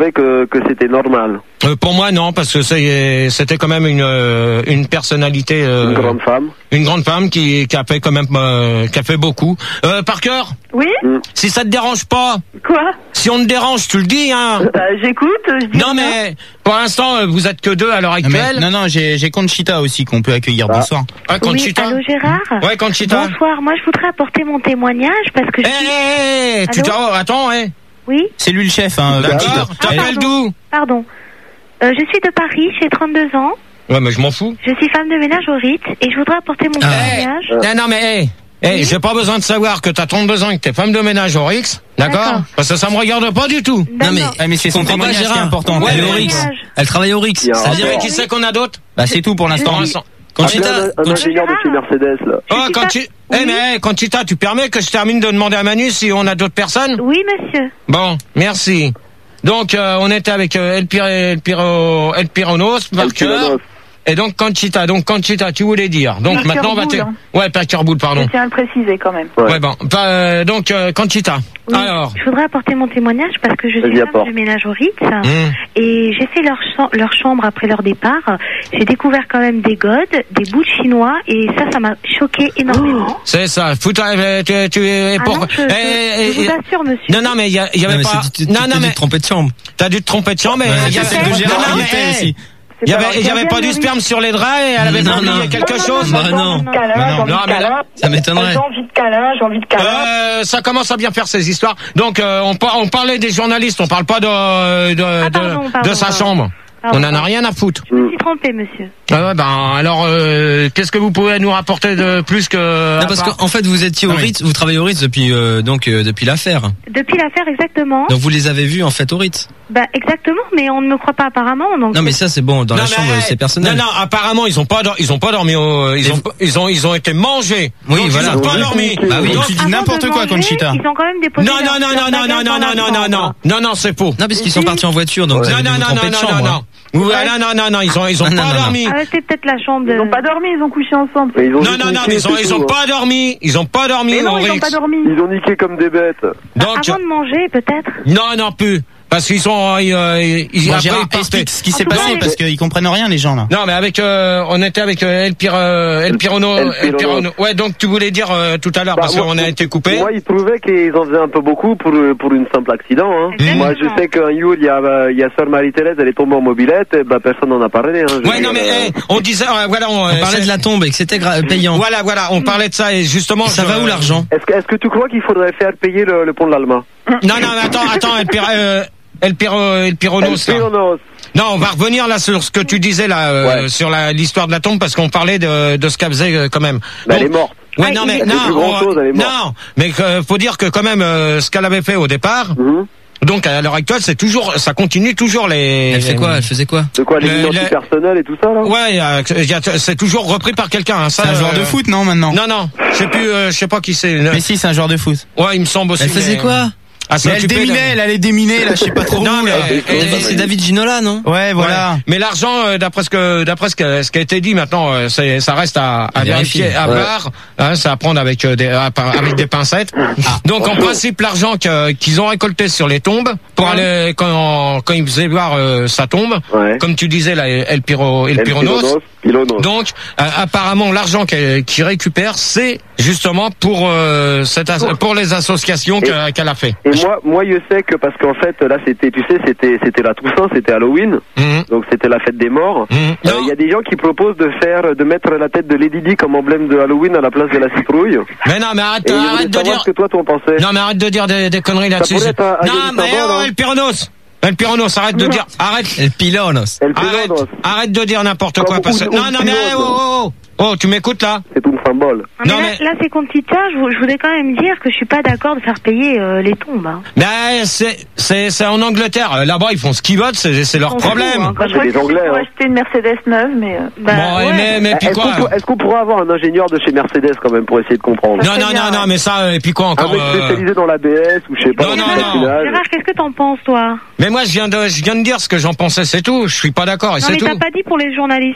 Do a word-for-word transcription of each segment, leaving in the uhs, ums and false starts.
trouvais que, que c'était normal. Euh, pour moi, non, parce que c'est, c'était quand même une, euh, une personnalité. Euh, une grande femme. Une grande femme qui, qui a fait quand même, euh, qui a fait beaucoup. Euh, Parker. Oui. Mm. Si ça te dérange pas. Quoi? Si on te dérange, tu le dis, hein. Bah, j'écoute. Je dis non, mais pour l'instant, vous êtes que deux à l'heure actuelle. Non, non, j'ai, j'ai Conchita aussi qu'on peut accueillir. Ah. Bonsoir. Ah, Conchita. Oui, allô Gérard. Ouais, Conchita. Bonsoir. Moi, je voudrais apporter mon témoignage parce que. Eh, je suis... hey, hey, tu t'as, oh, attends, eh. Oui. C'est lui le chef, hein. D'accord. Ah, T'appelles d'où? Pardon. Euh, je suis de Paris, j'ai trente-deux ans. Ouais, mais je m'en fous. Je suis femme de ménage au Ritz et je voudrais apporter mon témoignage. Ah. Non, non, mais hey, hey, oui. J'ai pas besoin de savoir que t'as trente-deux ans et que t'es femme de ménage au Ritz, d'accord, d'accord. Parce que ça me regarde pas du tout. Non, mais, ah, mais c'est son témoignage qui est important. Ouais, elle est au Ritz. Elle travaille au Ritz. Ça veut dire qui c'est qu'on a d'autres? Bah, c'est tout pour l'instant. Conchita, un, un ingénieur de chez Mercedes, là. Oh, Conchita, oui. Eh, mais, hey, Conchita, tu permets que je termine de demander à Manu si on a d'autres personnes? Oui, monsieur. Bon, merci. Donc, euh, on était avec euh, El, Pir- El, Piro- El Pironos, Parker. Et donc, Conchita, donc, Conchita, tu voulais dire. Donc, Parker maintenant, on va te... Boule, hein. Ouais, Parker Boule, pardon. Je tiens à le préciser quand même. Ouais, ouais bon. Euh, donc, euh, Conchita. Oui, alors. Je voudrais apporter mon témoignage parce que je suis femme apporte. de ménage au Ritz. Mmh. Et j'ai fait leur, cha- leur chambre après leur départ. J'ai découvert quand même des godes, des bouts de chinois. Et ça, ça m'a choqué énormément. Oh, c'est ça. Fout, euh, tu, tu es ah pour... non, je, eh, je, eh, je vous assure, monsieur. Non, non, mais il y, y avait non, pas... Tu, tu, non, tu, non, t'as mais... dû te tromper de chambre. T'as dû te tromper de chambre, mais... Ouais, il y avait... celle de Gérard non, non, qui était mais, aussi. Il y avait, il y avait pas du sperme sur les draps et elle avait pas oublié quelque chose? Bah non. Câlin, j'ai envie de câlin. Ça m'étonnerait. J'ai envie de câlin, j'ai envie de câlin. Euh, ça commence à bien faire ces histoires. Donc, euh, on, par, on parlait des journalistes, on parle pas de, de, Ah, de, pardon, pardon, de sa pardon. chambre. Pardon. On en a rien à foutre. Je me suis trompée, monsieur. Ah ouais, ben, alors, euh, qu'est-ce que vous pouvez nous rapporter de plus que... Non, parce qu'en fait, vous étiez au Ritz, vous travaillez au Ritz depuis, euh, donc, euh, depuis l'affaire. Depuis l'affaire, exactement. Donc, vous les avez vus, en fait, au Ritz. Bah, exactement, mais on ne me croit pas apparemment. Donc non, mais ça, c'est bon, dans non, la chambre, hey, c'est personnel. Non, non, apparemment, ils ont pas, ils ont pas dormi au, ils ont, ils ont, ils ont été mangés. Oui, donc, voilà. Ils ont pas dormi. Bah oui, donc, tu dis n'importe quoi, Conchita. Ils ont quand même déposé. Non, non, non, non, non, non, non, non, non, non, non, non, non, c'est faux. Non, parce qu'ils sont partis en voiture, donc non, non, non, non, non, non. Non, non, non, non, ils ont, ils ont pas dormi. Ah, c'est peut-être la chambre de... Ils n'ont pas dormi, ils ont couché ensemble. Ils ont non, non, non, ils ont, ils ont pas dormi. Ils ont pas dormi. Mais non, ils n'ont pas dormi. Ils ont niqué comme des bêtes. Donc, avant de manger, peut-être. Non, non, plus. Parce qu'ils sont, ils, euh, ils, bon, après, Gérard, ils partaient. explique ce qui s'est En tout passé cas, parce qu'ils comprennent rien, les gens, là. Non, mais avec, euh, on était avec euh, El, Pir, euh, El Pirono, El El Pirono. Ouais, donc tu voulais dire euh, tout à l'heure Bah, parce moi, qu'on a été coupé. Moi, il trouvait qu'ils en faisaient un peu beaucoup pour pour une simple accident. Hein. Exactement. Moi, je sais qu'un jour, il y a il y a sœur Marie-Thérèse, elle est tombée en mobilette, et bah personne n'en a parlé. Hein. Ouais, non, mais hey, on disait, euh, voilà, on, On parlait de la tombe et que c'était gra- payant. Voilà, voilà, on parlait de ça et justement. Ça je, va où l'argent? Est-ce que est-ce que tu crois qu'il faudrait faire payer le, le pont de l'Alma? Non, non, mais attends, attends, El Pir, euh, El Piro, El Pironos. El Pironos. Non, on va revenir là sur ce que tu disais là, euh, Ouais. sur la, l'histoire de la tombe parce qu'on parlait de, de ce qu'elle faisait euh, quand même. Bah, Donc, elle est morte. Ouais, Ah, non, il- mais Elle non, fait plus grand-chose, elle est morte. non, mais euh, faut dire que quand même euh, ce qu'elle avait fait au départ. Mhm. Donc à l'heure actuelle, c'est toujours, ça continue toujours les. Elle fait quoi? Elle faisait quoi? De quoi, les Le- identités le- personnelles et tout ça, là? Ouais, euh, y a- c'est toujours repris par quelqu'un. Hein, ça, C'est un joueur euh, de foot, non, maintenant? Non, non, je sais plus, euh, je sais pas qui c'est. Mais si, c'est un joueur de foot. Ouais, il me semble aussi. Elle faisait mais- quoi? Ah, c'est Mais elle occupé déminait, d'un- elle allait déminer, là, je sais pas trop Non, où, mais- là. et- et- David- C'est David Ginola, non? Ouais, voilà. Ouais. Mais l'argent, euh, d'après ce que, d'après ce, que, ce qui a été dit maintenant, euh, c'est, ça reste à, à vérifier, vérifier. à Ouais. voir. Hein, c'est à prendre avec euh, des, à- avec des pincettes. Donc en principe, l'argent que, qu'ils ont récolté sur les tombes pour aller quand, quand ils faisaient voir euh, sa tombe, Ouais. comme tu disais là, El Piro, El El Pironos. Pironos. Pironos. Donc euh, apparemment, l'argent qu'elle, qu'ils récupèrent, c'est justement pour euh, cette, as- pour les associations Et- que- qu'elle a fait. Et moi, moi, je sais que parce qu'en fait, là, c'était, tu sais, c'était, c'était la Toussaint, c'était Halloween, Mhm. donc c'était la fête des morts. Mhm. Euh, Il Non. y a des gens qui proposent de faire, de mettre la tête de Lady Di comme emblème de Halloween à la place de la citrouille. Mais non, mais arrête, Et je voulais arrête de savoir dire. ce que toi, tu en pensais. Non, mais arrête de dire des, des conneries là-dessus. pourrait être un- un non, joli mais symbole, oh, hein. El Pironos. El Pironos, arrête de dire. Arrête. El Pilonos. El Arrête, Pironos, arrête de dire n'importe Comme quoi. Parce que... un- Non, un non, mais pilote. oh, oh, oh. Oh, tu m'écoutes là? c'est tout un symbole. Ah, mais Non, là, mais- là, c'est Conchita, je, vou- je voudrais quand même dire que je suis pas d'accord de faire payer euh, les tombes. Hein. Mais c'est, c'est, c'est en Angleterre. Euh, Là-bas, ils font ce qu'ils veulent, c'est, c'est leur On s'en fout, problème. hein. Moi, je crois des que Anglais, pour hein. acheter une Mercedes neuve, mais. euh, Bah, bon, ouais. mais, mais puis Est-ce quoi? qu'on, pour- est-ce qu'on pourrait avoir un ingénieur de chez Mercedes quand même pour essayer de comprendre? Non, non, non, non, mais ça, euh, et puis quoi Un encore? mec euh, spécialisé dans l'A B S ou je sais pas. Non, dans non, le non. patinage. Gérard, qu'est-ce que t'en penses, toi? Mais moi, je viens de, je viens de dire ce que j'en pensais, c'est tout. Je suis pas d'accord, et Non, c'est mais tout. t'as pas dit pour les journalistes.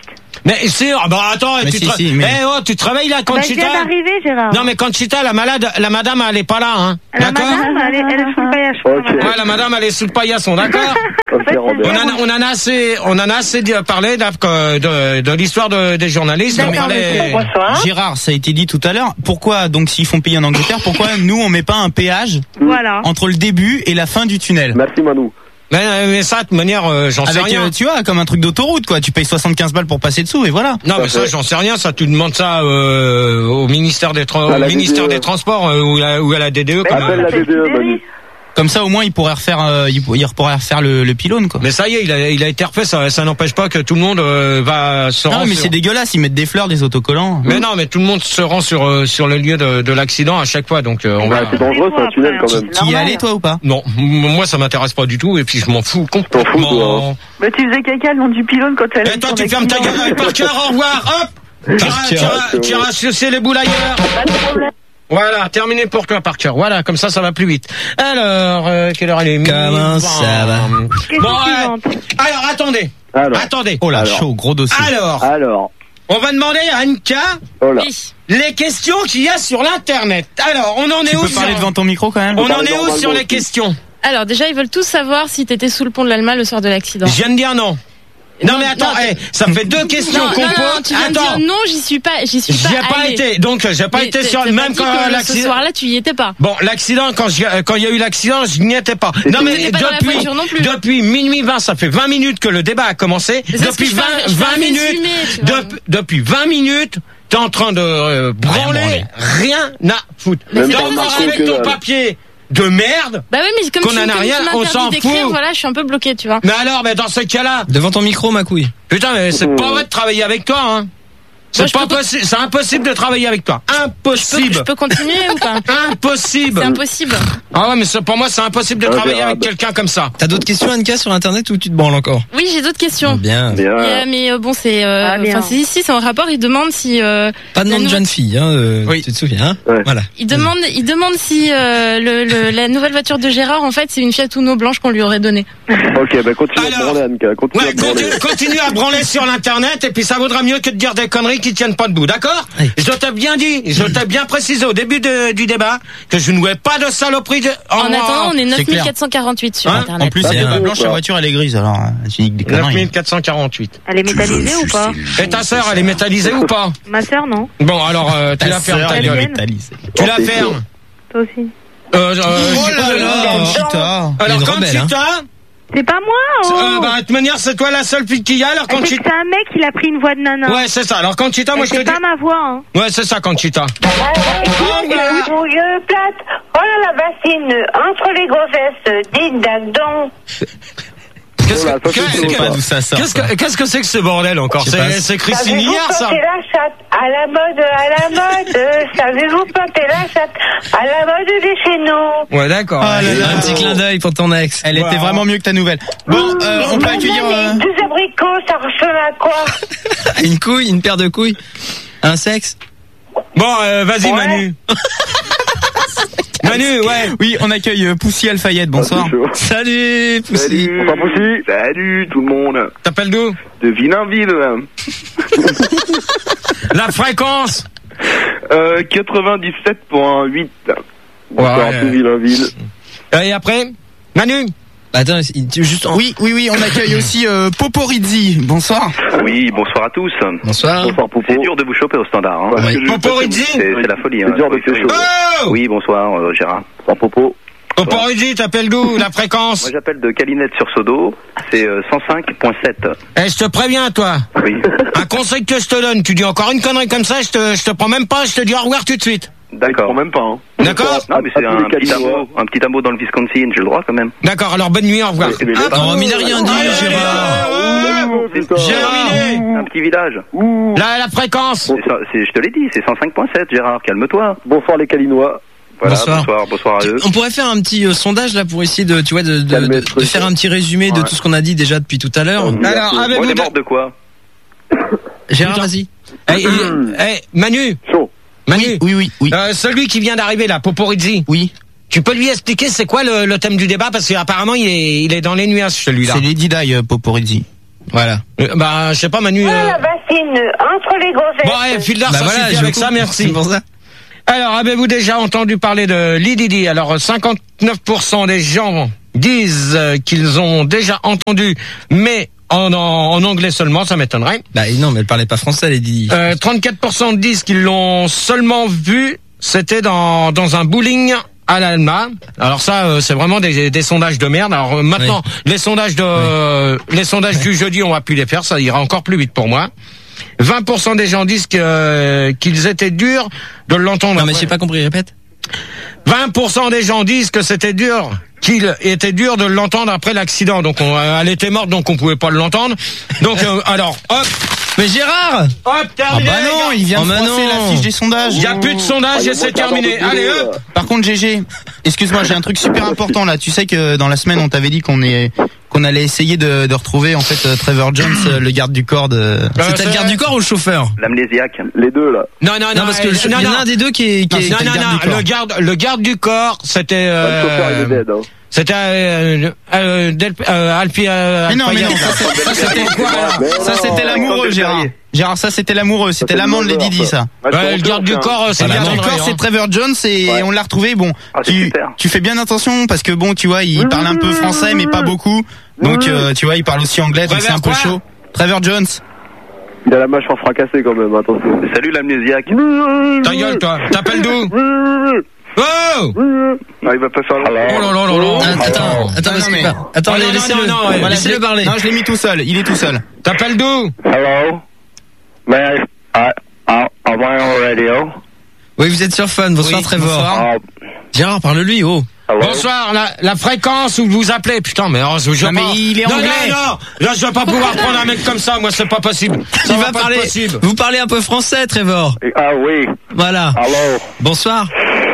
Mais c'est, ah bah attends, Mais tu, si, te... si, mais- eh, oh, tu travailles là, Bah, je viens Conchita? d'arriver, Gérard. Non mais Conchita, la malade, la madame, elle est pas là, hein. La D'accord? madame, elle est, elle est sous le paillage. Ok. Ouais, la madame, elle est sous le paillasson, d'accord? Ok, Robert. On en, a, on en a assez, on en a assez de parler de, de, de l'histoire de, des journalistes. D'accord, On parlait- Bonsoir. Gérard, ça a été dit tout à l'heure. Pourquoi, donc, s'ils font payer en Angleterre, pourquoi nous, on met pas un péage Voilà. entre le début et la fin du tunnel? Merci Manu. Mais, mais ça, de toute manière, euh, j'en sais Avec, rien. euh, tu vois, comme un truc d'autoroute, quoi. Tu payes soixante-quinze balles pour passer dessous, et voilà. Non, mais ça, j'en sais rien. Ça, tu demandes ça euh, au ministère des, tra- À la au ministère D D E. des Transports euh, ou, la- ou à la D D E. Comme Appelle la D D E, Manu. Comme ça, au moins, ils pourraient refaire, euh, ils pour- ils pourraient refaire le, le pylône, quoi. Mais ça y est, il a, il a été refait. Ça, ça n'empêche pas que tout le monde euh, va se Non, rendre. mais sur- c'est dégueulasse. Ils mettent des fleurs, des autocollants. Mais non, mais tout le monde se rend sur euh, sur le lieu de, de l'accident à chaque fois. Donc euh, on Ouais, va. c'est dangereux, c'est un tunnel quand même. Tu y es allé, toi, ou pas? Non, m- moi ça m'intéresse pas du tout et puis je m'en fous T'en fous, toi, complètement. hein. Bah, tu faisais caca le nom du pylône quand elle Et toi, tu fermes ta gueule avec Parker. Au revoir. Hop. Tu iras- tu iras- tu iras sucer les boules ailleurs. Voilà, terminé pour toi, Parker. Voilà, comme ça, ça va plus vite. Alors, euh, quelle heure il est? Comment ça va? Question Bon, ouais. suivante. Alors, attendez. Alors, Attendez. Oh là, Alors. chaud, gros dossier. Alors, alors, on va demander à Anka oh là. les questions qu'il y a sur l'internet. Alors, on en est Tu où peux sur... parler devant ton micro, quand même? On en parler est où normalement sur les aussi. questions? Alors déjà, ils veulent tous savoir si t'étais sous le pont de l'Alma le soir de l'accident. Je viens de dire non. Non, Non, mais attends, non, eh, ça fait deux questions Non, qu'on non, non, pose. tu viens Attends, de dire non, j'y suis pas, j'y suis j'y pas ai pas allée. été. Donc, j'ai pas Mais été t'es- sur t'as même pas quand dit que ce l'accident. soir-là, tu y étais pas. Bon, l'accident, quand j'y- euh, quand il y a eu l'accident, je n'y étais pas. Non, mais t'étais pas dans la depuis, voiture non plus. depuis minuit vingt, ça fait vingt minutes que le débat a commencé. Mais c'est parce Depuis que je fais un- vingt, je fais un vingt minutes, résumé, tu vois. dep- depuis vingt minutes, t'es en train de euh, branler, branler. rien à foutre. Mais Même c'est pas pas Donc, ça, Marco avec que ton dalle. papier de merde. Bah oui, mais comme Qu'on tu, en a comme rien, tu on m'interdis s'en d'écrire, fout. voilà, je suis un peu bloquée, tu vois. Mais alors, mais dans ce cas-là, Devant ton micro, ma couille. putain, mais c'est Oh. pas vrai de travailler avec toi, hein. C'est Moi, je pas peux- possible, c'est impossible de travailler avec toi. Je peux, Impossible. je peux continuer ou pas? Impossible. C'est impossible. Ah ouais, mais c'est- pour moi, c'est impossible de travailler avec Ingérable. quelqu'un comme ça. T'as d'autres questions, Anka, sur Internet, ou tu te branles encore? Oui, j'ai d'autres questions. Bien. Bien. Et, euh, mais euh, bon, c'est, euh, Ah, bien. enfin, c'est ici, c'est en rapport. Il demande si, euh, Pas de La nom de nou- jeune fille, hein, euh, Oui. tu te souviens, hein? Ouais. Voilà. il demande, il demande si euh, le, le- la nouvelle voiture de Gérard, en fait, c'est une Fiat Uno blanche qu'on lui aurait donnée. Ok, bah continue à Alors. branler, Anka. Continue Ouais, à branler. continue, continue à branler sur l'internet et puis ça vaudra mieux que de dire des conneries qui tiennent pas debout, d'accord? Oui. Je t'ai bien dit, je t'ai bien précisé au début de- du débat que je ne jouais pas de saloperie de, En attendant, on est c'est neuf mille clair. quatre cent quarante-huit sur Hein Internet. En plus, Ah, elle est c'est pas bon, blanche, ça. la voiture, elle est grise, alors, euh, tu dis que des neuf conneries. mille quatre cent quarante-huit. Elle est métallisée ou pas? Et ta sœur, elle est métallisée ou pas? Ma sœur, non. Bon, alors, euh, tu la fermes ta elle gueule. est- Tu la Oh, c'est fermes. Toi aussi. Euh, euh, Oh là euh, là, Conchita. alors, Une quand rebelle, tu hein. t'as, C'est pas moi, oh! euh, bah, de toute manière, c'est toi la seule fille qu'il y a, alors quand C'est tu que c'est un mec, il a pris une voix de nana. Ouais, c'est ça. Alors, Conchita, moi, je te C'est dis. pas ma voix, hein. Ouais, c'est ça, Conchita. Bouille plate, oh là la bassine, entre les grosses, dites donc. Qu'est-ce Oh là, que, ça, c'est qu'est-ce chaud, que- ça. D'où ça sort, qu'est-ce ça. que, qu'est-ce que c'est que ce bordel encore? Je sais pas. C'est, c'est Christine Savez-vous hier, ça? planter la chatte à la mode, à la mode. Savez-vous planter la chatte à la mode des chez nous? Ouais, d'accord. Ah là là, Ouais. un petit clin d'œil pour ton ex. Elle Wow. était vraiment mieux que ta nouvelle. Bon, euh, on peut accueillir euh, Deux abricots, ça ressemble à quoi? une couille, une paire de couilles, un sexe. Bon, euh, vas-y, Ouais. Manu. Manu, ouais. Oui, on accueille euh, Poussy Alfayette. Ah, Bonsoir. c'est chaud. Salut, Poussy. Salut. Bonsoir, Poussy. Salut tout le monde. T'appelles d'où? De Villainville. La fréquence. Euh, quatre-vingt-dix-sept virgule huit. Bonsoir, Ouais. tout Villainville. Et après? Manu? Attends, il- tu- juste. en- Oui, oui, oui, on accueille aussi euh, Poporizzi. Bonsoir. Oui, bonsoir à tous. Bonsoir. Bonsoir, Popo. C'est dur de vous choper au standard. Hein. Parce Oui. que je- Poporizzi? C'est c'est la folie. Hein. C'est dur de pécho. Oh! Oui, bonsoir euh, Gérard. Bonsoir, Popo. Poporizzi, t'appelles d'où? La fréquence? Moi j'appelle de Calinette sur Sodo. C'est euh, cent cinq virgule sept. Eh, je te préviens, toi. Oui. Un conseil que je te donne, tu dis encore une connerie comme ça, je te, je te prends même pas, je te dis au revoir tout de suite. D'accord. Quand même pas, hein. D'accord? Non, mais c'est À- à un tous les petit Calinois. hameau, un petit hameau dans le Wisconsin. J'ai le droit quand même. D'accord, alors bonne nuit, au revoir. Mais- mais Ah, les- Oh, mais il a rien dit, Allez, Gérard. allez, ouais, Oh, putain. J'ai terminé. Un petit village. La, la fréquence. C'est ça- c'est- je te l'ai dit, c'est cent cinq virgule sept. Gérard, calme-toi. Bonsoir, les Calinois. Voilà, Bonsoir. bonsoir, bonsoir à eux. On pourrait faire un petit euh, sondage là pour essayer de, tu vois, de, de, Calmer de- le truc. de faire un petit résumé de Ouais. tout ce qu'on a dit déjà depuis tout à l'heure. Ouais. Alors, Bon, avez-vous... elle est de- morte de quoi? Gérard, Putain. vas-y. Eh, eh, eh, Manu, Chaud. Manu, Oui, oui, oui. euh, celui qui vient d'arriver là, Poporizzi, Oui. tu peux lui expliquer c'est quoi le, le thème du débat parce qu'apparemment il est, il est dans les nuages celui-là. C'est Lady Di, euh, Poporizzi. Voilà. Euh, bah je sais pas Manu. Oh là euh, la bassine. racine entre les grosettes. Bon, allez, fil d'art, Bah ça voilà, suffit je avec coupe, ça, merci. c'est pour ça. Alors, avez-vous déjà entendu parler de Lididi? Alors, cinquante-neuf pour cent des gens disent qu'ils ont déjà entendu, mais en, en, en anglais seulement, ça m'étonnerait. Bah non, mais elle parlait pas français, les Didi. Euh, trente-quatre pour cent disent qu'ils l'ont seulement vu, c'était dans, dans un bowling à l'Alma. Alors ça, euh, c'est vraiment des, des sondages de merde. Alors euh, maintenant, oui. les sondages de, oui. euh, les sondages du jeudi, on va plus les faire, ça ira encore plus vite pour moi. vingt pour cent des gens disent que, euh, qu'ils étaient durs de l'entendre. Non mais j'ai pas compris, répète. vingt pour cent des gens disent que c'était dur, qu'il était dur de l'entendre après l'accident. Donc on, elle était morte, donc on pouvait pas l'entendre. Donc euh, alors, hop. Mais Gérard! Hop, terminé! Ah bah non, il vient oh de bah froisser la fiche des sondages. Il n'y a plus de sondage et c'est terminé. Allez, hop! Par contre, G G, excuse-moi, j'ai un truc super important là. Tu sais que dans la semaine, on t'avait dit qu'on est, qu'on allait essayer de, de retrouver en fait euh, Trevor Jones, euh, le garde du corps de. Euh, C'était le garde du corps ou le chauffeur? L'amnésiaque. Les deux, là. Non, non, non, Non, parce que euh, il y non, en a non. un des deux qui est, qui est, Non, qui est non, le garde non, du corps. le garde, le garde du corps, c'était, Le chauffeur, il est euh, dead, hein. c'était, euh, euh, Del, euh, Alpi, euh, Mais non, mais non, Alpayet. ça, c'est- ça, c'était quoi alors Ça c'était l'amoureux, Gérard. Gérard, ça c'était l'amoureux, c'était c'est l'amant de le Lady Di, ça. Ouais, c'est Ouais, le honteux, garde du hein. corps, c'est Le bien garde du corps, André, c'est hein. Trevor Jones et Ouais. on l'a retrouvé. Bon, Ah, c'est tu, super. tu fais bien attention parce que bon, tu vois, il parle un peu français mais pas beaucoup. Donc euh, tu vois, il parle aussi anglais, donc c'est un peu Trevor quoi chaud. Trevor Jones. Il a la mâchoire fracassée quand même, attention. Salut l'amnésiaque. Ta gueule, toi. T'appelles d'où? Oh! Ah, il va pas faire Oh là là là là. Attends, attends, attends, Non, parce mais- que- attends, Oh, non, non, laissez-le, non, non, ouais. voilà, laissez-le je l'ai- parler. Non, je l'ai mis tout seul. Il est tout seul. T'appelles d'où? Hello. May I, I, I, am I on radio? Oui, vous êtes sur Fun. Bonsoir, Oui, Trevor. bonsoir. Uh, Gérard, parle-lui, oh. hello. Bonsoir, la, la fréquence où vous appelez. Putain, mais alors, je veux Non, mais pas. il est non, anglais. non, non. Là, je vais pas pouvoir prendre un mec comme ça. Moi, c'est pas possible. Ça Il va va pas parler. être possible. Vous parlez un peu français, Trevor. Ah oui. Voilà. Hello. Bonsoir.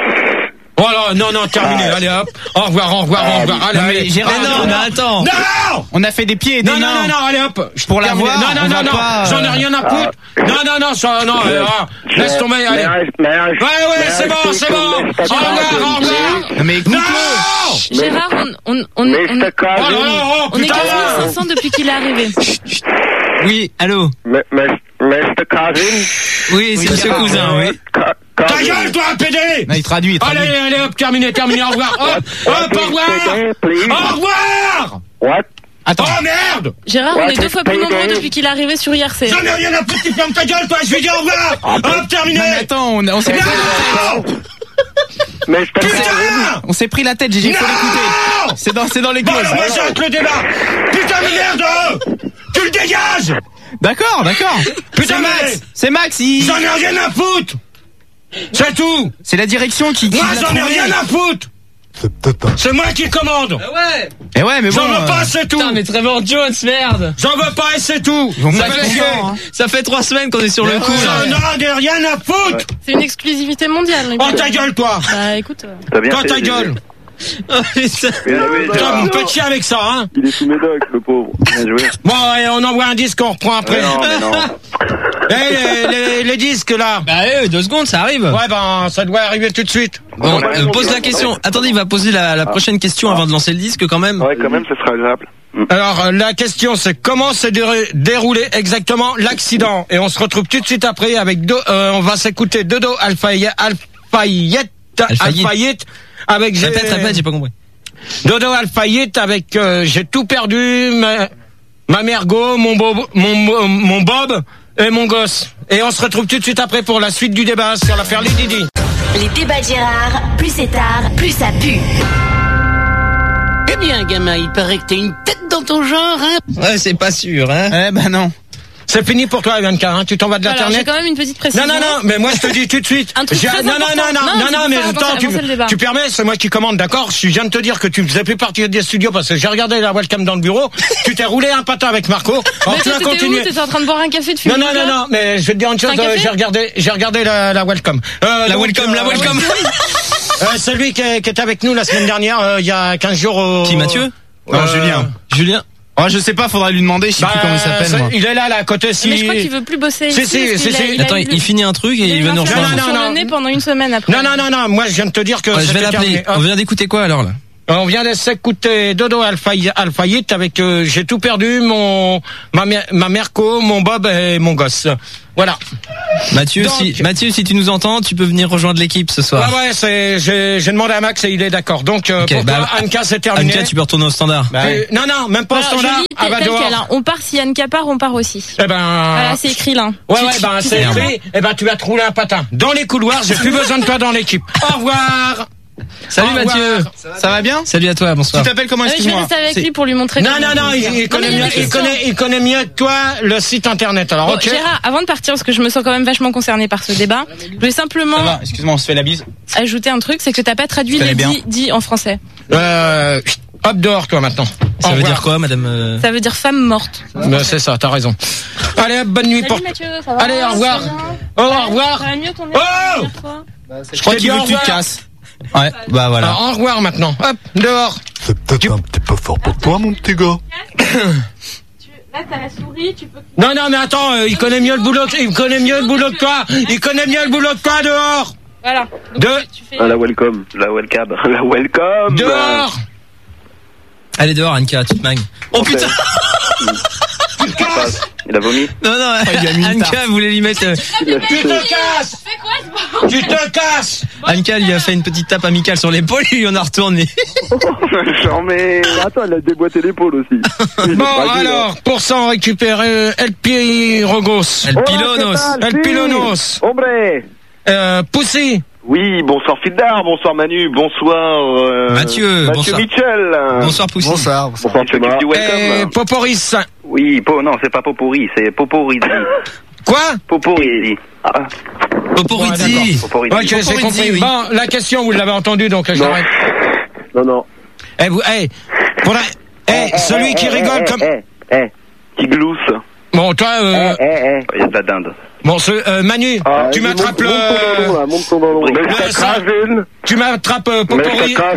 Voilà, non, non, terminé. Allez, hop. Au revoir, au revoir, au revoir. Allez, Non, mais allez. Gérard, Mais non, mais attends. Non! On a fait des pieds et des Non, non, mains. non, non, allez hop. Je Pour la termine. voir, Non, on non, non, va non. pas, J'en ai euh, rien à foutre. Non, non, non, ça, non, euh, ah, laisse tomber, allez. May I, may I, Ouais, ouais, c'est bon, c'est bon. Au revoir, au revoir. Non, mais écoute-le. Non! Gérard, on, on, on, on, mister Oh là Cousin. là, oh, on est putain. quinze mille cinq cents depuis qu'il est arrivé. Oui, allô. M- m- mister Cousin. Oui, c'est Monsieur Gérard, Cousin, oui. Cou- Ta cousin. gueule, toi, P D! Non, il traduit, il traduit. Allez, allez, hop, terminé, terminé, au revoir. Hop, hop, au revoir. Please. Au revoir. What? Attends. Oh merde! Gérard, on est deux fois plus nombreux depuis qu'il est arrivé sur I R C. J'en ai rien à foutre, tu fermes ta gueule, toi, je vais dire au revoir! Hop, terminé! Non, mais attends, on, on s'est pris la tête. mister Cousin. Putain! On s'est pris la tête, G G, il faut Non l'écouter. C'est dans, c'est dans les Bon, clauses. alors, moi, j'arrête le débat! Putain de merde! Tu le dégages! D'accord, d'accord. Putain, C'est mais- Max. C'est Max, il... J'en ai rien à foutre! C'est tout! C'est la direction qui, qui Moi, l'a j'en ai trouvé. rien à foutre! C'est moi qui commande! Ouais. Eh ouais, mais bon. J'en veux pas, euh, c'est tout! Putain, mais Trevor Jones, merde. J'en veux pas et c'est tout! Ils vont Ça pas fait être chier! contents, hein. Ça fait trois semaines qu'on est sur le coup, là. J'en ai rien à foutre! C'est une exclusivité mondiale. Oh ta gueule, toi! Bah écoute. euh, T'as bien Toi fait, ta G G. gueule! Oh, putain. Bien joué, Putain, Gérard. vous me faites chier avec ça, hein! Il est sous médoc, le pauvre. Bien joué. Bon, allez, on envoie un disque, on reprend après. Mais non, mais non. Eh, les, les, les disques, là! Bah, eh, deux secondes, ça arrive. Ouais, ben, ça doit arriver tout de suite. Bon, On a euh, rien pose compris. la question. Attendez, il va poser la, la prochaine question avant de lancer le disque, quand même. Ouais, quand même, ce sera agréable. Alors, euh, la question, c'est comment s'est dé- déroulé exactement l'accident? Et on se retrouve tout de suite après avec deux, euh, on va s'écouter Dodo Alfayet, Alfayet, Alfayet. Alfayet, avec j'ai- Répète, répète, j'ai pas compris. Dodo Alfayet avec euh, j'ai tout perdu, ma, ma mergo, mon bob, mon, mon, mon bob et mon gosse. Et on se retrouve tout de suite après pour la suite du débat sur l'affaire Lady Di. Les débats de Gérard, plus c'est tard, plus ça pue. Eh bien, gamin, il paraît que t'as une tête dans ton genre, hein? Ouais, c'est pas sûr, hein. Eh ben non. C'est fini pour toi, Ivanka, hein, tu t'en vas de Alors, l'internet. j'ai quand même une petite précision. Non, non, non, mais moi je te dis tout de suite. Un truc J'ai- très non, non, non, important. non, Non, non, c'est non, pour mais faire attends, avancer- tu, avancer le débat. tu permets, c'est moi qui commande, d'accord? Je viens de te dire que tu ne faisais plus partie des studios parce que j'ai regardé la webcam dans le bureau. Tu t'es roulé un patin avec Marco. Alors Mais tu toi, vas t'étais où? continuer. T'étais en train de boire un café de fumer Non, non, du non, clope non, mais je vais te dire une chose, Un café euh, j'ai regardé, j'ai regardé la, la welcome. Euh, La donc, welcome, la euh, welcome. Euh, celui qui, est- qui était avec nous la semaine dernière, euh, il y a quinze jours au... Qui, Mathieu? Non, Euh, Julien. Julien. Oh, je sais pas, faudra lui demander, je sais Bah, plus comment il s'appelle, ça- moi. il est là, là, à côté, si... Mais je crois qu'il veut plus bosser Si, ici. si, parce si, qu'il a- si. il a Attends, eu- il finit un truc et il a il eu va nous une rejoindre. inflammation Non, non, sur non. le nez pendant une semaine après. Non, non, non, non, moi je viens de te dire que Ouais, je vais c'était l'appeler. terminé. On Hop. vient d'écouter quoi alors là? On vient de s'écouter Dodo Alfayet avec euh, j'ai tout perdu, mon ma mère, ma Merco, mon Bob et mon gosse. Voilà. Mathieu, Donc, si Mathieu, si tu nous entends, tu peux venir rejoindre l'équipe ce soir. Ouais, ouais, c'est j'ai, j'ai demandé à Max et il est d'accord. Donc euh, Okay, pour bah, toi, Anka, c'est terminé. Anka, tu peux retourner au standard. Bah, euh, non, non, même pas au Voilà, standard. je lis Ah bah tel dehors. quel, hein. On part si Anka part, on part aussi. Eh ben. Voilà, c'est écrit là. Ouais, Tu- ouais, tu- ben tu c'est sais écrit. Eh ben tu vas te rouler un patin. Dans les couloirs, j'ai plus besoin de toi dans l'équipe. Au revoir. Salut Au revoir. Mathieu. Ça va bien? Salut à toi, bonsoir. Tu t'appelles comment, Ah oui, je vais excuse-moi? rester avec C'est- lui pour lui montrer. Non, comment non, non, on il, fait. il connaît Non, mais mieux, il y a il des questions. connaît, il connaît mieux que toi le site internet. Alors, Bon, ok. Gérard, avant de partir, parce que je me sens quand même vachement concernée par ce débat, je voulais simplement Ça va, excuse-moi, on se fait la bise. ajouter un truc, c'est que t'as pas traduit Je les connais bien. dit, dit en français. Euh, hop dors, toi, maintenant. Ça Au veut revoir. dire quoi, madame euh Ça veut dire femme morte. Ben, c'est ça, t'as raison. Allez, hop, bonne nuit pour. Salut Mathieu, ça va? Allez, au revoir. Ça va Oh, au revoir. Ça va mieux ton Oh la dernière fois? Je crois t'ai qu'il dit veut au que tu te revoir. casses. Ouais, bah voilà. Alors, au revoir maintenant. Hop, dehors. C'est peut-être un petit peu fort pour toi, mon petit gars. Tu- Là, t'as la souris, tu peux. Non, non, mais attends, euh, il connaît mieux le boulot, que- il connaît mieux le boulot que toi. Il connaît mieux le boulot que toi, dehors. Voilà. Donc, De- tu fais. Ah, la welcome, la welcome, la welcome. Dehors. Allez dehors, Anka, tu te manges. Oh putain. Tu te casses. Il a vomi. Non, non, il a mis une Anka voulait lui mettre. euh, Tu te casses. Fais quoi, c'est bon. Tu te casses. Anka lui a fait une petite tape amicale sur l'épaule, il lui en a retourné. Genre, mais attends, elle a déboîté l'épaule aussi. Bon, alors, pour s'en récupérer, El Pirogos. El Pilonos. El Pilonos. Hombre. Euh, Poussy. Oui, bonsoir Fildar, bonsoir Manu, bonsoir euh, Mathieu, Mathieu bonsoir. Mitchell. Bonsoir Poussy. Bonsoir. Bonsoir Thomas. Du Et welcome. Poporis. Oui, po, non, c'est pas Popori, c'est Poporizi. Quoi? Poporizi. Ah, Poporizzi. Poporizi. Ok, j'ai Poporizzi, compris. oui. Bon, la question, vous l'avez entendue, donc je Non. l'arrête. Non, non. Eh, vous, eh, pour la, eh, celui qui rigole comme, Eh, eh, qui glousse. bon, toi, euh, Eh, eh, il y a de la dinde. bon, ce, euh, Manu, Ah, tu vas-y, m'attrapes monte- monte ton ballon, le, là, monte ton ballon. Mais Mais ça ça crase, tu m'attrapes euh, mais Popori. ça crase.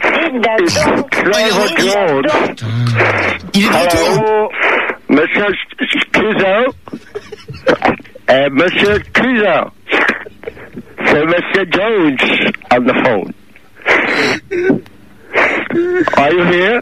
Il est de retour. Allô, monsieur Cluzot. Euh, monsieur Cluzot. C'est monsieur Jones on the phone. Are you here?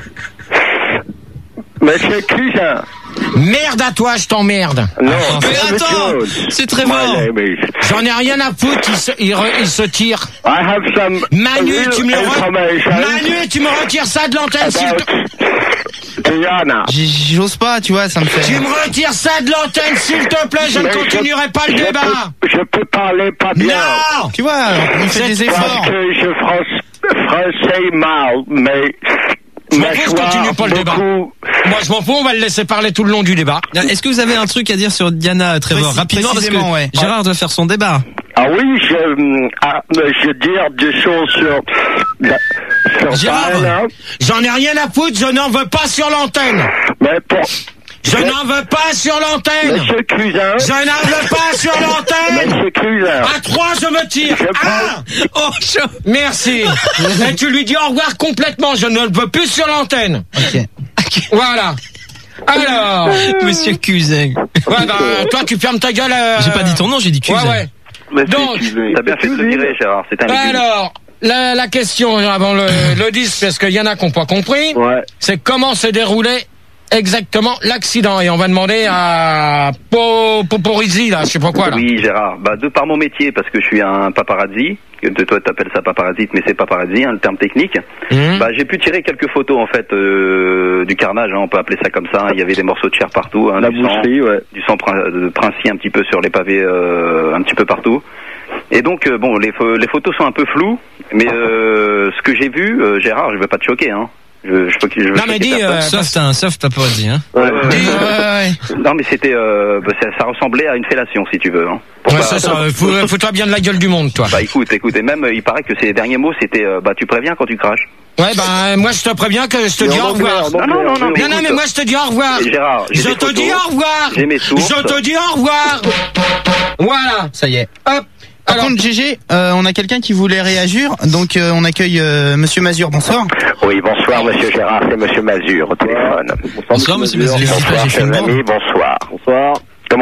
Monsieur Cluzot. Merde à toi, je t'emmerde. Non, Mais c'est attends, Jones. c'est très My fort. name is. J'en ai rien à foutre, il se, il, re- il se tire. I have some Manu, real tu me le re- information Manu, tu me retires ça de l'antenne, s'il te about Diana. J'ai- J'ose pas, tu vois, ça me Tu fait. me retires ça de l'antenne, s'il te plaît, je ne Mais je- continuerai pas le je débat. peux- Je peux parler pas bien. Non! Tu vois, on fait des Parce efforts. que je France, français mal, mais Je m'en fous, je mâchoire continue pas le débat. beaucoup. Moi, je m'en fous, on va le laisser parler tout le long du débat. Est-ce que vous avez un truc à dire sur Diana Trevor Précis- rapidement parce que précisément, ouais. Gérard doit faire son débat. Ah oui, je, ah, je dire des choses sur, sur Gérard, Diana, j'en ai rien à foutre, je n'en veux pas sur l'antenne. mais pour Je n'en veux pas sur l'antenne. Monsieur Cluzin, Je n'en veux pas sur l'antenne. Monsieur Cluzin, À trois, je me tire. Je Un. Oh, chaud. Merci. Et tu lui dis au revoir complètement. Je ne le veux plus sur l'antenne. Ok. Voilà. Alors. Monsieur Cousin. Ouais, bah, toi, tu fermes ta gueule. euh, J'ai pas dit ton nom, j'ai dit Cousin. Ouais, ouais. Mais Donc, t'as bien fait de te virer, Gérard, c'est un légume. Alors, la, la question avant le, le disque, parce qu'il y en a qui n'ont pas compris, ouais. c'est comment s'est déroulé exactement l'accident. Et on va demander à Po- Poporizzi, là, je sais pas quoi, là. Oui, Gérard. Bah, de par mon métier, parce que je suis un paparazzi, que de toi t'appelles ça paparazzi, mais c'est paparazzi, hein, le terme technique. Mmh. Bah, j'ai pu tirer quelques photos, en fait, euh, du carnage, hein, on peut appeler ça comme ça. Il y avait des morceaux de chair partout, hein, La du sang, boucherie, ouais. du sang prin- de princi un petit peu sur les pavés, euh, un petit peu partout. Et donc, euh, bon, les, pho- les photos sont un peu floues, mais euh, ce que j'ai vu, euh, Gérard, je vais pas te choquer, hein. Je, je, je, je veux Non, mais choquer dis, personne. euh, Soft, un soft paparazzi, hein. Ouais, ouais, dis, ouais. ouais, ouais. Non, mais c'était, euh, bah, ça, ça ressemblait à une fellation, si tu veux. Hein. Pour Ouais, pas- ça, ça, fous- fous-toi bien de la gueule du monde, toi. Bah écoute, écoute, et même, euh, il paraît que ces derniers mots, c'était, euh, bah tu préviens quand tu craches. Ouais, bah, moi, je te préviens que je te Mais dis en au revoir. anglais, en Non, non, non, non, Non, non, écoute, mais moi, je te dis au revoir. Et Gérard, j'ai Je des te photos, dis au revoir. j'ai mes sources. Je te dis au revoir. Voilà. Ça y est. Hop. Par Alors, contre, G G, euh, on a quelqu'un qui voulait réagir, donc euh, on accueille euh, Monsieur Mazur. Bonsoir. Oui, bonsoir, monsieur Gérard, c'est monsieur Mazur au téléphone. Bonsoir, monsieur Mazur. Bonsoir, chers amis, bonsoir. Bonsoir. Comment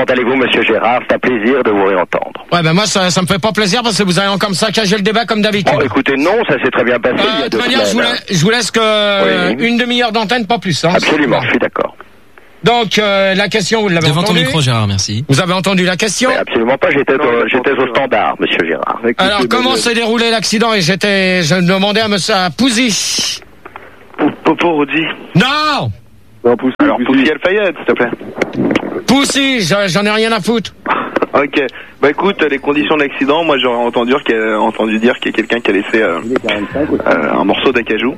comment allez-vous, monsieur Gérard? C'est un plaisir de vous réentendre. Ouais, ben moi, ça, ça me fait pas plaisir parce que vous allez encore me saccager le débat comme d'habitude. Oh, écoutez, non, ça s'est très bien passé. Euh, il y a de deux toute manière, je vous, semaines. la- je vous laisse que Oui. une demi-heure d'antenne, pas plus. Hein. Absolument, je suis d'accord. Donc, euh, la question, vous l'avez Devant ton entendue. micro, Gérard, merci. Vous avez entendu la question? Mais absolument pas, j'étais au, j'étais au standard, monsieur Gérard. Alors, comment s'est déroulé l'accident? Et j'étais, je demandais à monsieur à Pouzy. Popo, Rodi. Non! Non, Poussy. Alors, Poussy Alfayette, s'il te plaît. Pouzy, j'en j'en ai rien à foutre. Ok. Bah écoute, les conditions de l'accident, moi j'aurais entendu dire qu'il y a, entendu dire qu'il y a quelqu'un qui a laissé euh, euh, un morceau d'acajou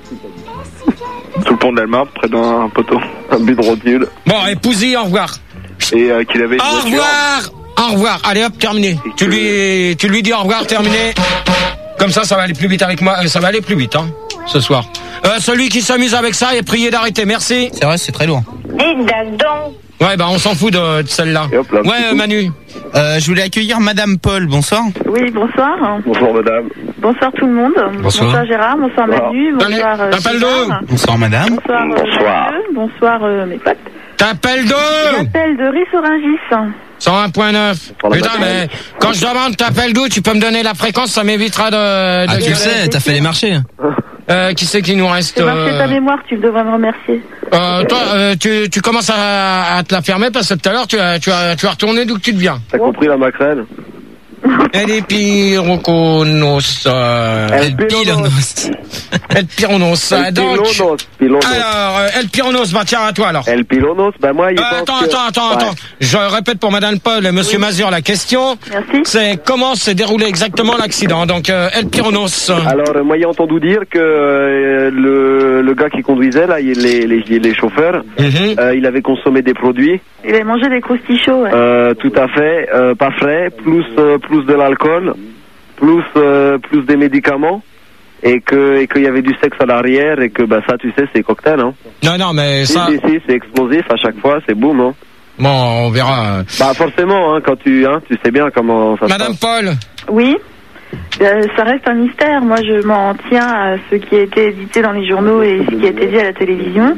sous le pont de l'Alma, près d'un poteau, un but de rotule. Bon, et Pouzy, au revoir. Et euh, qu'il avait une Au voiture. revoir! Au revoir. Allez hop, terminé. Tu lui, tu lui dis au revoir, terminé. Comme ça, ça va aller plus vite avec moi. euh, Ça va aller plus vite, hein, ce soir. Euh, celui qui s'amuse avec ça est prié d'arrêter. Merci. C'est vrai, c'est très lourd. Et donc. Ouais, bah on s'en fout de, de celle-là. Ouais, euh, Manu. Euh, je voulais accueillir Madame Paul, bonsoir. Oui, bonsoir. Bonsoir madame. Bonsoir tout le monde. Bonsoir. Gérard, bonsoir Manu, bonsoir euh, Gérard. Bonsoir Madame. Bonsoir, euh, Mathieu, bonsoir euh, mes potes. T'appelles d'où? J'appelle de Rissorangis. cent un point neuf. Putain, mais quand je demande t'appelles d'où, tu peux me donner la fréquence, ça m'évitera de... de Ah, tu le sais, t'as fait les marchés. Euh, qui c'est qui nous reste? J'ai marqué euh, ta mémoire, tu devrais me remercier. euh, toi, euh, tu, tu commences à, à te la fermer parce que tout à l'heure, tu as, tu as, tu as retourné d'où que tu deviens. T'as compris la maquerelle? Elle est piroconos. Euh, El Pironos. El Pironos. El Donc, Pilonos, Pilonos. alors, euh, El Pironos, bah tiens, à toi alors. El Pilonos, bah moi il Euh, pense attends, que... attends, attends, Ouais. attends. Je répète pour Madame Paul et Monsieur Mazur la question. Merci. C'est comment s'est déroulé exactement l'accident. Donc, euh, El Pironos. Alors, euh, moi, j'ai entendu dire que euh, le, le gars qui conduisait, là, il- les, les, les chauffeurs, Mhm. euh, il avait consommé des produits, Il avait mangé des croustichaux, ouais. euh, tout à fait, euh, pas frais, plus euh, plus de l'alcool, plus euh, plus des médicaments, et que et qu'il y avait du sexe à l'arrière, et que bah ça, tu sais, c'est cocktail, hein. Non, non, mais Si, ça... si, si, c'est explosif à chaque fois, c'est boum, hein. Bon, on verra. Bah forcément, hein, quand tu, hein, tu sais bien comment ça se Madame passe. Paul. Oui. Euh, ça reste un mystère. Moi, je m'en tiens à ce qui a été édité dans les journaux et ce qui a été dit à la télévision.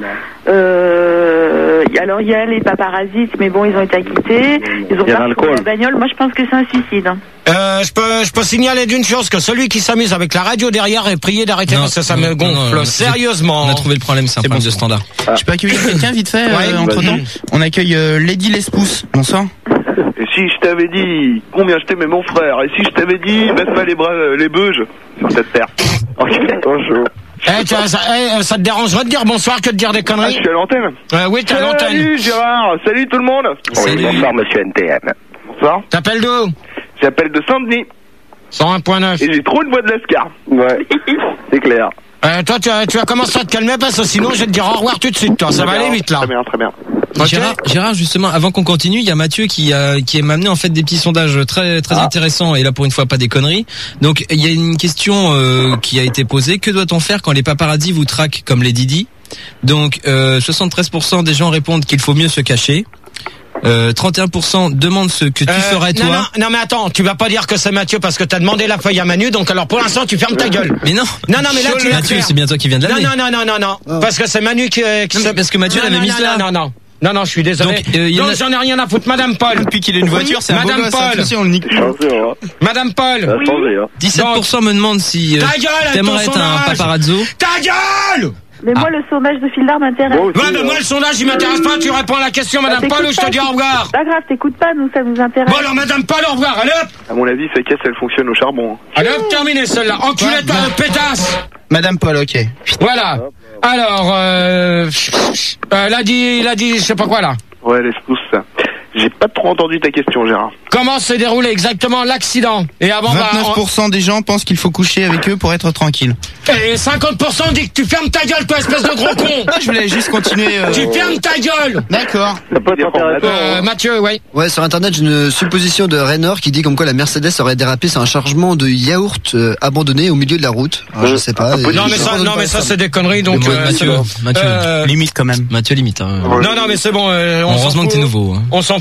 Euh, alors, il y a les paparazzis, mais bon, ils ont été acquittés. Ils ont Il y a pas retrouvé l'alcool. la bagnole. Moi, je pense que c'est un suicide. hein. Euh, je peux, je peux signaler d'une chose que celui qui s'amuse avec la radio derrière est prié d'arrêter Non, parce que ça non, me non, gonfle non, sérieusement. On a trouvé le problème, c'est un problème de standard. Je peux accueillir quelqu'un vite fait Ouais, entre temps? On accueille euh, Lady Lespousse, bonsoir. Et si je t'avais dit combien je t'aimais mon frère, et si je t'avais dit baisse-moi les bras, euh, les beuges sur cette terre. Ok, bonjour. Eh, tu vois, ça, eh, ça te dérangerait de dire bonsoir que de dire des Ah, je conneries? suis à l'antenne. Euh, oui, t'es à l'antenne. Salut Gérard, salut tout le monde. Oui, bonsoir, monsieur N T M. Bonsoir. T'appelles d'où? J'appelle de Saint-Denis cent un point neuf. et j'ai trop une voix de Lascar. Ouais, c'est clair. Euh, toi, tu as, tu as commencé à te calmer parce que sinon je vais te dire au revoir tout de suite, toi. Ça va aller vite, là. Très bien, très bien. Ok. Gérard, Gérard, justement, avant qu'on continue, il y a Mathieu qui a qui m'a amené en fait des petits sondages très très intéressants et là pour une fois pas des conneries. Donc il y a une question euh, qui a été posée. Que doit-on faire quand les paparazzis vous traquent comme les Didi? Donc euh, soixante-treize pour cent des gens répondent qu'il faut mieux se cacher. Euh, trente et un pour cent demandent ce que tu Euh, ferais toi. non, non, non, mais attends, tu vas pas dire que c'est Mathieu parce que t'as demandé la feuille à Manu, donc alors pour l'instant tu fermes ta gueule. Mais non. Non, non, mais là tu vas Mathieu, faire. c'est bien toi qui viens de Non, l'amener. non, non, non, non, non, parce que c'est Manu qui, euh, qui Non, mais se- parce que Mathieu non, l'avait non, mise non, là. Non, non, non, non, je suis désolé. Donc, euh, il y en non, a- j'en ai rien à foutre, Madame Paul. Depuis qu'il a une voiture, c'est un beau Madame gosse, Paul. attention, on le nique. Chanceux, hein. Madame Paul. Ça a changé, hein. dix-sept pour cent me demandent si euh, Ta gueule avec t'aimerais ton être un sondage. paparazzo. Ta gueule! Mais moi, le sondage de Fildar m'intéresse. Bon, aussi, Ouais, mais hein. moi le sondage il m'intéresse pas, tu réponds à la question, Madame Bah, Paul, ou t'écoutes je te pas, dis au revoir. C'est pas grave, t'écoutes pas, nous, ça nous intéresse. Bon alors Madame Paul, au revoir, allez hop. À mon avis, sa caisse, elle fonctionne au charbon. hein. Allez hop, terminé celle-là. Enculé toi, pétasse. Madame Paul, ok. Voilà. Alors, euh, euh, il a dit, il a dit, je sais pas quoi là. Ouais, laisse pousse ça. J'ai pas trop entendu ta question, Gérard. Comment s'est déroulé exactement l'accident? Et avant, bah, vingt-neuf pour cent des gens pensent qu'il faut coucher avec eux pour être tranquille. et cinquante pour cent dit que tu fermes ta gueule, toi, espèce de gros con. Ah, je voulais juste continuer. euh, Tu fermes ta gueule. D'accord. Ça peut être intéressant. Euh, Mathieu, ouais. Ouais, sur internet, j'ai une supposition de Raynor qui dit comme quoi la Mercedes aurait dérapé sur un chargement de yaourt euh, abandonné au milieu de la route. Alors, je sais pas. Non mais ça, non mais ça c'est des conneries donc. Mais moi, euh, Mathieu, c'est bon. Mathieu. Euh, Limite quand même. Mathieu limite. Hein. Non non mais c'est bon. euh, on s'en Heureusement fout. que t'es nouveau. Hein. On s'en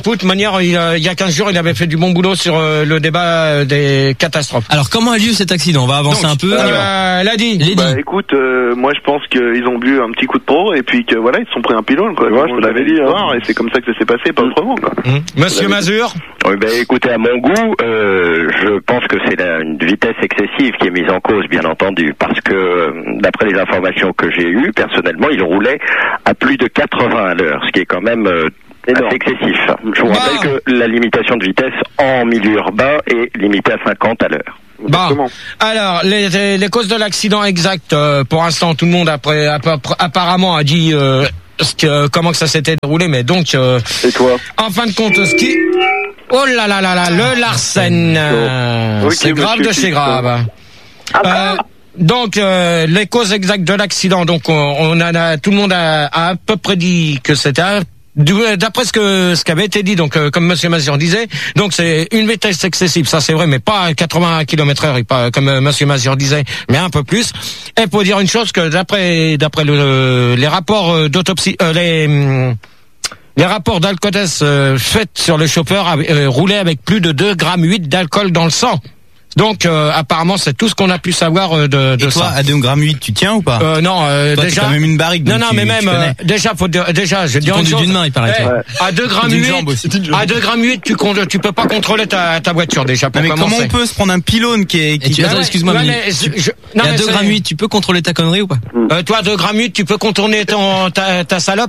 foot. De manière, il, euh, il y a quinze jours, il avait fait du bon boulot sur euh, le débat des catastrophes. Alors, comment a lieu cet accident? On va avancer Donc, un peu. Euh, Ladi. Lady. Bah écoute, euh, moi je pense qu'ils ont bu un petit coup de pro et puis que voilà, ils se sont pris un pylône quoi. Ouais, je te l'avais dit, hein. Et c'est comme ça que ça s'est passé, pas autrement quoi. Mmh. Monsieur Mazur. Oui, ben écoutez, à mon goût, euh, je pense que c'est la, une vitesse excessive qui est mise en cause, bien entendu, parce que euh, d'après les informations que j'ai eues, personnellement, il roulait à plus de quatre-vingts à l'heure, ce qui est quand même euh, assez excessif. Je vous rappelle que la limitation de vitesse en milieu urbain est limitée à cinquante à l'heure. Bon, alors les, les, les causes de l'accident exact, euh, pour l'instant tout le monde après, apparemment a dit euh, ce que, comment que ça s'était déroulé, mais donc euh, et toi en fin de compte ce qui oh là là là là le Larsen, euh, okay, c'est grave de chez grave. Euh, donc euh, les causes exactes de l'accident, donc on, on a tout le monde a, a à peu près dit que c'était un d'après ce que ce qui avait été dit, donc euh, comme Monsieur Mazur disait, donc c'est une vitesse excessive, ça c'est vrai, mais pas à quatre-vingts kilomètres heure, pas comme euh, Monsieur Mazur disait, mais un peu plus. Et pour dire une chose, que d'après d'après le, les rapports d'autopsie, euh, les les rapports d'alcotest euh, faits sur le chauffeur euh, roulait avec plus de deux grammes huit d'alcool dans le sang. Donc euh, apparemment c'est tout ce qu'on a pu savoir euh, de, de Et toi, ça. à deux grammes huit, tu tiens ou pas? Euh, non, euh, toi, déjà. T'es quand même une barrique. Non, donc non, tu, mais même tu euh, déjà, faut dire, déjà, je vais Tu dire une conduis chose. d'une main, il paraît. Eh, Ouais. À deux grammes D'une huit, jambe aussi. à deux grammes huit, tu con- tu peux pas contrôler ta, ta voiture déjà. Pour Non, mais commencer. comment on peut se prendre un pylône qui est, Et qui tu, attends, excuse-moi, Ouais, mais mais tu- je- je- il non, y a mais deux c'est- grammes huit, tu peux contrôler ta connerie ou pas? Euh, toi, deux grammes huit, tu peux contourner ton ta, ta salope.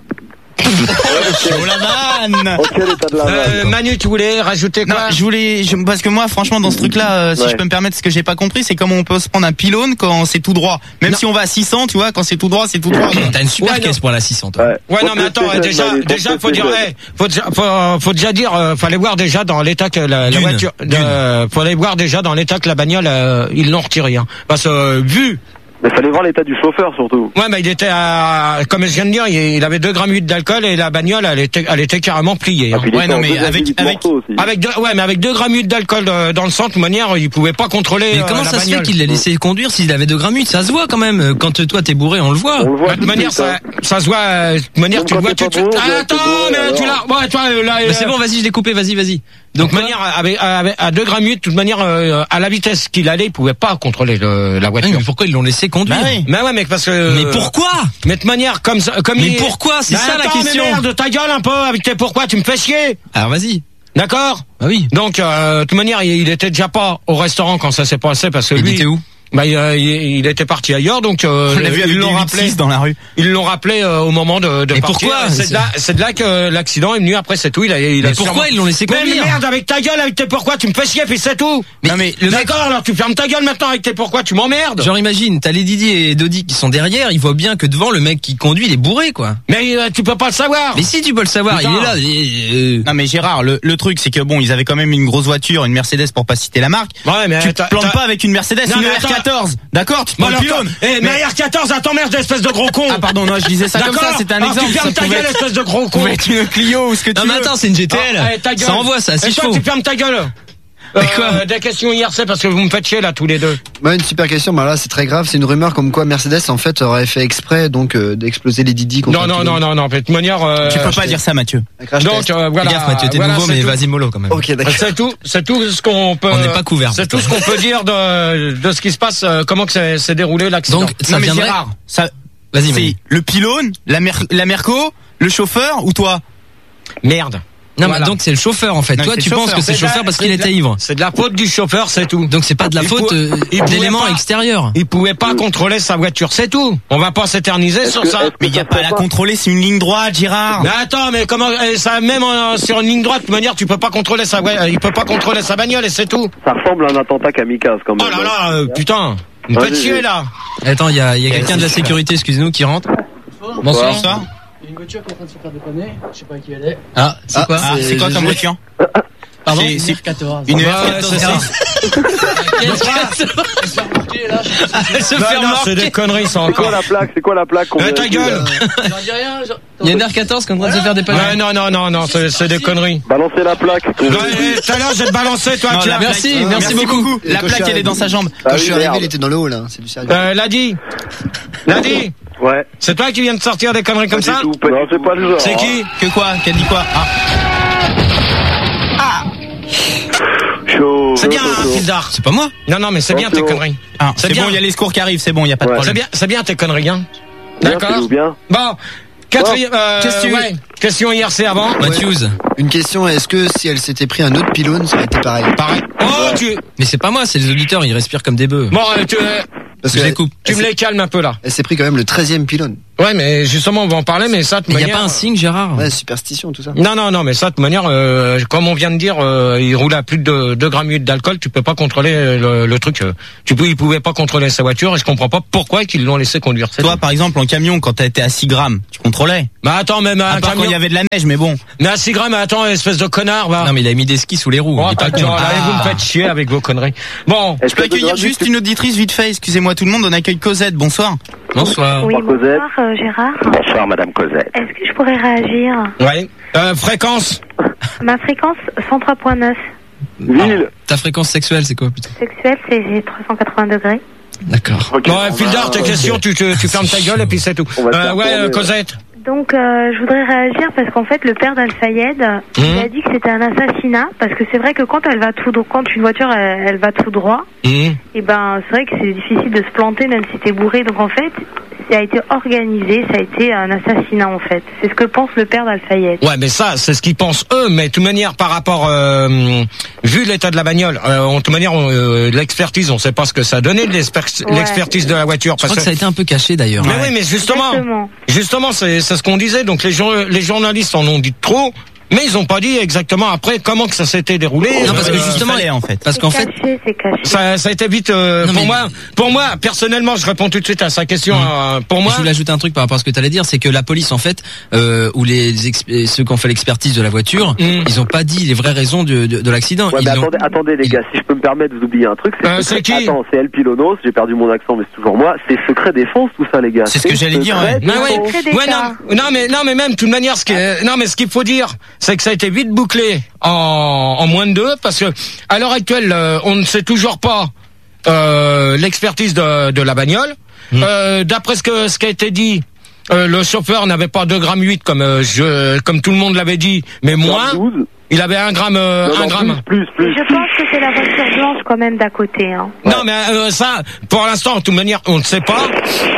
Oh la vanne! Ok, l'état de la Euh, vanne. Manu, tu voulais rajouter Non, quoi? je voulais, je- parce que moi, franchement, dans ce truc-là, euh, si Ouais. je peux me permettre, ce que j'ai pas compris, c'est comment on peut se prendre un pylône quand c'est tout droit. Même Non. si on va à six cents, tu vois, quand c'est tout droit, c'est tout droit. T'as une super Ouais, caisse non. pour la six cents, toi. Ouais, Ouais, Faut non, mais te attends, tester, déjà, Manu, faut déjà, te faut dire, tester. hey, faut, déjà- faut, faut déjà dire, euh, fallait voir déjà dans l'état que la, la D'une, voiture, de, fallait voir déjà dans l'état que la bagnole, euh, ils l'ont retiré, hein. Parce que, euh, vu, Mais fallait voir l'état du chauffeur surtout. ouais, mais il était à, comme je viens de dire, il, il avait deux grammes huit d'alcool et la bagnole, elle était, elle était carrément pliée, hein. Ah, puis il Ouais, était non, en mais deux avec- huit avec- morceaux aussi. Avec deux, ouais, mais avec deux grammes huit d'alcool euh, dans le sang, de toute manière, il pouvait pas contrôler. Mais euh, comment la ça se fait bagnole. qu'il l'a laissé conduire s'il avait deux grammes huit? Ça se voit quand même. Quand euh, toi t'es bourré, on le voit. On le voit Bah, de toute manière, ça, ça se voit. euh, De toute manière, Donc, tu le quand vois t'es tout de pas suite. bourré, Ah, t'es attends, bourré, mais tu alors. l'as. Ouais, toi, euh, là. Bah, c'est euh, bon, vas-y, je l'ai coupé, vas-y, vas-y. Donc, Donc, de manière, avec, avec, à deux grammes huit, de toute manière, euh, à la vitesse qu'il allait, il pouvait pas contrôler le, la Ah, voiture. mais pourquoi ils l'ont laissé conduire? Bah oui. Mais ouais, mais parce que. Mais pourquoi? Mais de manière comme ça, comme Mais il- pourquoi? C'est Bah, ça, la attends, question. Mais merde, ta gueule un peu avec tes pourquoi, tu me fais chier. Alors vas-y. D'accord? Bah oui. Donc, euh, de toute manière, il, il était déjà pas au restaurant quand ça s'est passé parce que Il lui. était où? Bah, il, euh, il- il était parti ailleurs, donc euh, On l'a vu ils avec des l'ont huit rappelé. six dans la rue. Ils l'ont rappelé euh, au moment de, de Mais partir. pourquoi? C'est de là, c'est de là que l'accident est venu. Après, c'est tout. Il a, il a Mais pourquoi sûrement- ils l'ont laissé Mais conduire? merde, avec ta gueule, avec tes pourquoi, tu me fais chier, puis c'est tout. Mais, Non, mais le mec, D'accord, alors tu fermes ta gueule maintenant avec tes pourquoi, tu m'emmerdes. genre imagine, t'as les Didier et Dodi qui sont derrière, ils voient bien que devant le mec qui conduit, il est bourré quoi. Mais euh, tu peux pas le savoir. Mais si tu peux le savoir, Putain. il est là. et, euh, Non, mais Gérard, le, le truc, c'est que bon, ils avaient quand même une grosse voiture, une Mercedes pour pas citer la marque. Ouais, mais Tu te t'as- plantes t'as- pas avec une Mercedes, Non, une mais R attends. quatorze. D'accord? Tu te Bon, prends le alors, pylône. Eh, mais R quatorze, attends merde, espèce de gros con. Ah, pardon, non, je disais ça comme ça, D'accord. c'était un Alors, exemple. Tu fermes ça ta pouvait gueule, être- espèce de gros ça con. pouvait être une Clio ou ce que tu Non veux. mais attends, c'est une G T L. Ah, allez, ta gueule. Ça envoie ça, Et six toi, chevaux. tu fermes ta gueule. Mais quoi Euh, des questions I R C parce que vous me faites chier là tous les deux. Bah, une super question, bah là c'est très grave, c'est une rumeur comme quoi Mercedes en fait aurait fait exprès donc euh, d'exploser les Didi contre Non, un non, pylône. non, non, non, de toute manière. Euh, Tu peux pas dire ça, Mathieu. Un crash Donc test. euh, voilà. Fais gaffe Mathieu, t'es voilà, nouveau c'est mais tout. vas-y mollo quand même. Ok, d'accord. C'est tout, c'est tout ce qu'on peut. On n'est pas couvert. C'est tout ce qu'on peut dire de de ce qui se passe, euh, comment que c'est s'est déroulé l'accident. Donc ça Non, mais viendrait. Gérard, ça, Vas-y, c'est Manu. le pylône, la, mer la Merco, le chauffeur ou toi? Merde. Non Voilà. mais donc c'est le chauffeur en fait. Non, Toi c'est tu le penses chauffeur. que c'est le C'est de la- chauffeur parce c'est qu'il de la- était ivre. C'est de la faute du chauffeur, c'est tout. Donc c'est pas de la Il faute pou- euh, il pouvait d'éléments pas- extérieurs. Il pouvait pas contrôler sa voiture, c'est tout. On va pas s'éterniser Est-ce sur que- ça. est-ce que Mais il y a ça pas à serait la contrôler, c'est une ligne droite, Gérard. Mais attends, mais comment eh, ça même en- sur une ligne droite, de toute manière, tu peux pas contrôler sa voiture, il peut pas contrôler sa bagnole et c'est tout. Ça ressemble à un attentat kamikaze quand même. Oh là là, euh, putain, une Vas-y, petite chier vas-y. là. Attends, il y a, il y a quelqu'un de la sécurité, excusez-nous, qui rentre. Bonsoir. Bonsoir. Il y a une voiture qui est en train de se faire déconner, je sais pas qui elle est. Ah, c'est quoi Ah, c'est quoi comme voiture? Pardon C'est- c'est R quatorze. une Bah, R c'est quatorze. ça. Elle se fait remarquer là, je sais pas si Elle se Non, fait non, c'est des remarquer. conneries, ça C'est quoi encore. la plaque? C'est quoi la plaque qu'on Eh, ta vérifie, gueule. là j'en dis rien. genre- Il y a une R quatorze qui est en train de se faire dépanner. Ouais, non, non, non, non, c'est c'est des conneries. Balancez la plaque. Ouais, eh, tout à l'heure, j'ai te balancé, toi, Non, tu la as. plaque- Merci, euh, merci beaucoup. La Quand je plaque, suis elle est dans sa jambe. Ah Quand oui, je suis arrivé, merde. il était dans le hall, hein. C'est du sérieux. Euh, Ladi. Ladi. Ouais. C'est toi qui viens de sortir des conneries comme Pas ça? du tout, pas- Non, c'est pas le genre. C'est qui? Que quoi? Qu'elle dit quoi? Ah. C'est bien, hein, Fildar. C'est pas moi. Non, non, mais c'est bien tes conneries. Ah, c'est bon, il y a les secours qui arrivent, c'est bon, il y a pas de C'est problème. bien, c'est bien tes conneries, hein. Bien, D'accord. Philou, bien. Bon, quatrième, euh, Question. ouais, question I R C avant. Matthews. Une question, est-ce que si elle s'était pris un autre pylône, ça aurait été pareil? Pareil. Oh, tu. Mais c'est pas moi, c'est les auditeurs, ils respirent comme des bœufs. Bon, euh, tu, euh, Parce Je que les coupe. tu me les calmes un peu là. elle s'est pris quand même le treizième pylône. Ouais, mais justement, on va en parler, mais ça, de Il y a manière. pas un signe, Gérard? Ouais, superstition, tout ça. Non, non, non, mais ça, de manière, euh, comme on vient de dire, euh, il roule à plus de deux grammes huit d'alcool, tu peux pas contrôler le, le truc. euh, Tu peux, il pouvait pas contrôler sa voiture, et je comprends pas pourquoi qu'ils l'ont laissé conduire. C'est Toi, tout. par exemple, en camion, quand t'as été à six grammes, tu contrôlais. Mais attends, même à À un part quand camion. il y avait de la neige, mais bon. Mais à six grammes, attends, espèce de connard, va. Non, mais il a mis des skis sous les roues. Oh, Il est pas t'as con. là, Ah. vous me faites chier avec vos conneries. Bon. Je peux accueillir juste une auditrice vite fait, excusez-moi tout le monde, on accueille Cosette, bonsoir. Bonsoir. Oui, Cosette. bonsoir euh, Gérard. Bonsoir, Madame Cosette. Est-ce que je pourrais réagir? Ouais. Euh, fréquence. Ma fréquence cent trois point neuf. Ville. Ta fréquence sexuelle, c'est quoi plutôt? Sexuelle, c'est j'ai trois cent quatre-vingts degrés. D'accord. Ok. Bon, ouais, Fildar, tes Ok. questions, tu, tu, tu fermes ta gueule et puis c'est tout. On va se Euh, faire ouais, tourner, euh, ouais. Cosette. Donc, euh, je voudrais réagir parce qu'en fait, le père d'Al-Fayed, il Mhm. a dit que c'était un assassinat parce que c'est vrai que quand elle va tout, dro- quand une voiture elle, elle va tout droit, Mmh. et ben c'est vrai que c'est difficile de se planter même si t'es bourré. Donc en fait, ça a été organisé, ça a été un assassinat en fait. C'est ce que pense le père d'Al-Fayed. Ouais, mais ça, c'est ce qu'ils pensent eux. Mais de toute manière, par rapport, euh, vu l'état de la bagnole, euh, en toute manière, on, euh, l'expertise, on sait pas ce que ça a donné de l'exper- Ouais. l'expertise de la voiture. Je crois que ça a été un peu caché d'ailleurs. Mais oui, mais justement, Exactement. justement, c'est c'est ce qu'on disait. Donc les, jour- les journalistes en ont dit trop, mais ils ont pas dit exactement après comment que ça s'était déroulé. Non, parce que Euh, justement, en fait. Parce qu'en fait, Caché, c'est caché. ça, ça a été vite. euh, Non, pour mais- moi, pour moi, personnellement, je réponds tout de suite à sa question. Mmh. euh, pour moi, je voulais ajouter un truc par rapport à ce que tu allais dire, c'est que la police en fait, euh, ou les exp- ceux qui ont fait l'expertise de la voiture, Mmh. ils ont pas dit les vraies raisons de, de, de l'accident. Ouais, Ils mais l'ont- attendez, attendez les gars, si je peux me permettre de vous oublier un truc, c'est Euh, secret- c'est qui Attends, c'est El Pilonos, j'ai perdu mon accent, mais c'est toujours moi. C'est secret défense, tout ça, les gars. C'est ce que j'allais dire, ouais. Mais ouais, Secret d'État. ouais, non, non, mais non, mais même de toute manière, ce qui est- non, mais ce qu'il faut dire, c'est que ça a été vite bouclé en, en moins de deux, parce que à l'heure actuelle, euh, on ne sait toujours pas euh, l'expertise de, de la bagnole. Mmh. Euh, d'après ce que ce qui a été dit, euh, le chauffeur n'avait pas deux grammes huit comme euh, je, comme tout le monde l'avait dit, mais moins. douze. Il avait un gramme, euh, Non, un non, gramme. plus, plus, plus. Je pense que c'est la voiture blanche quand même d'à côté. Hein. Non, mais euh, ça, pour l'instant, de toute manière, on ne sait pas.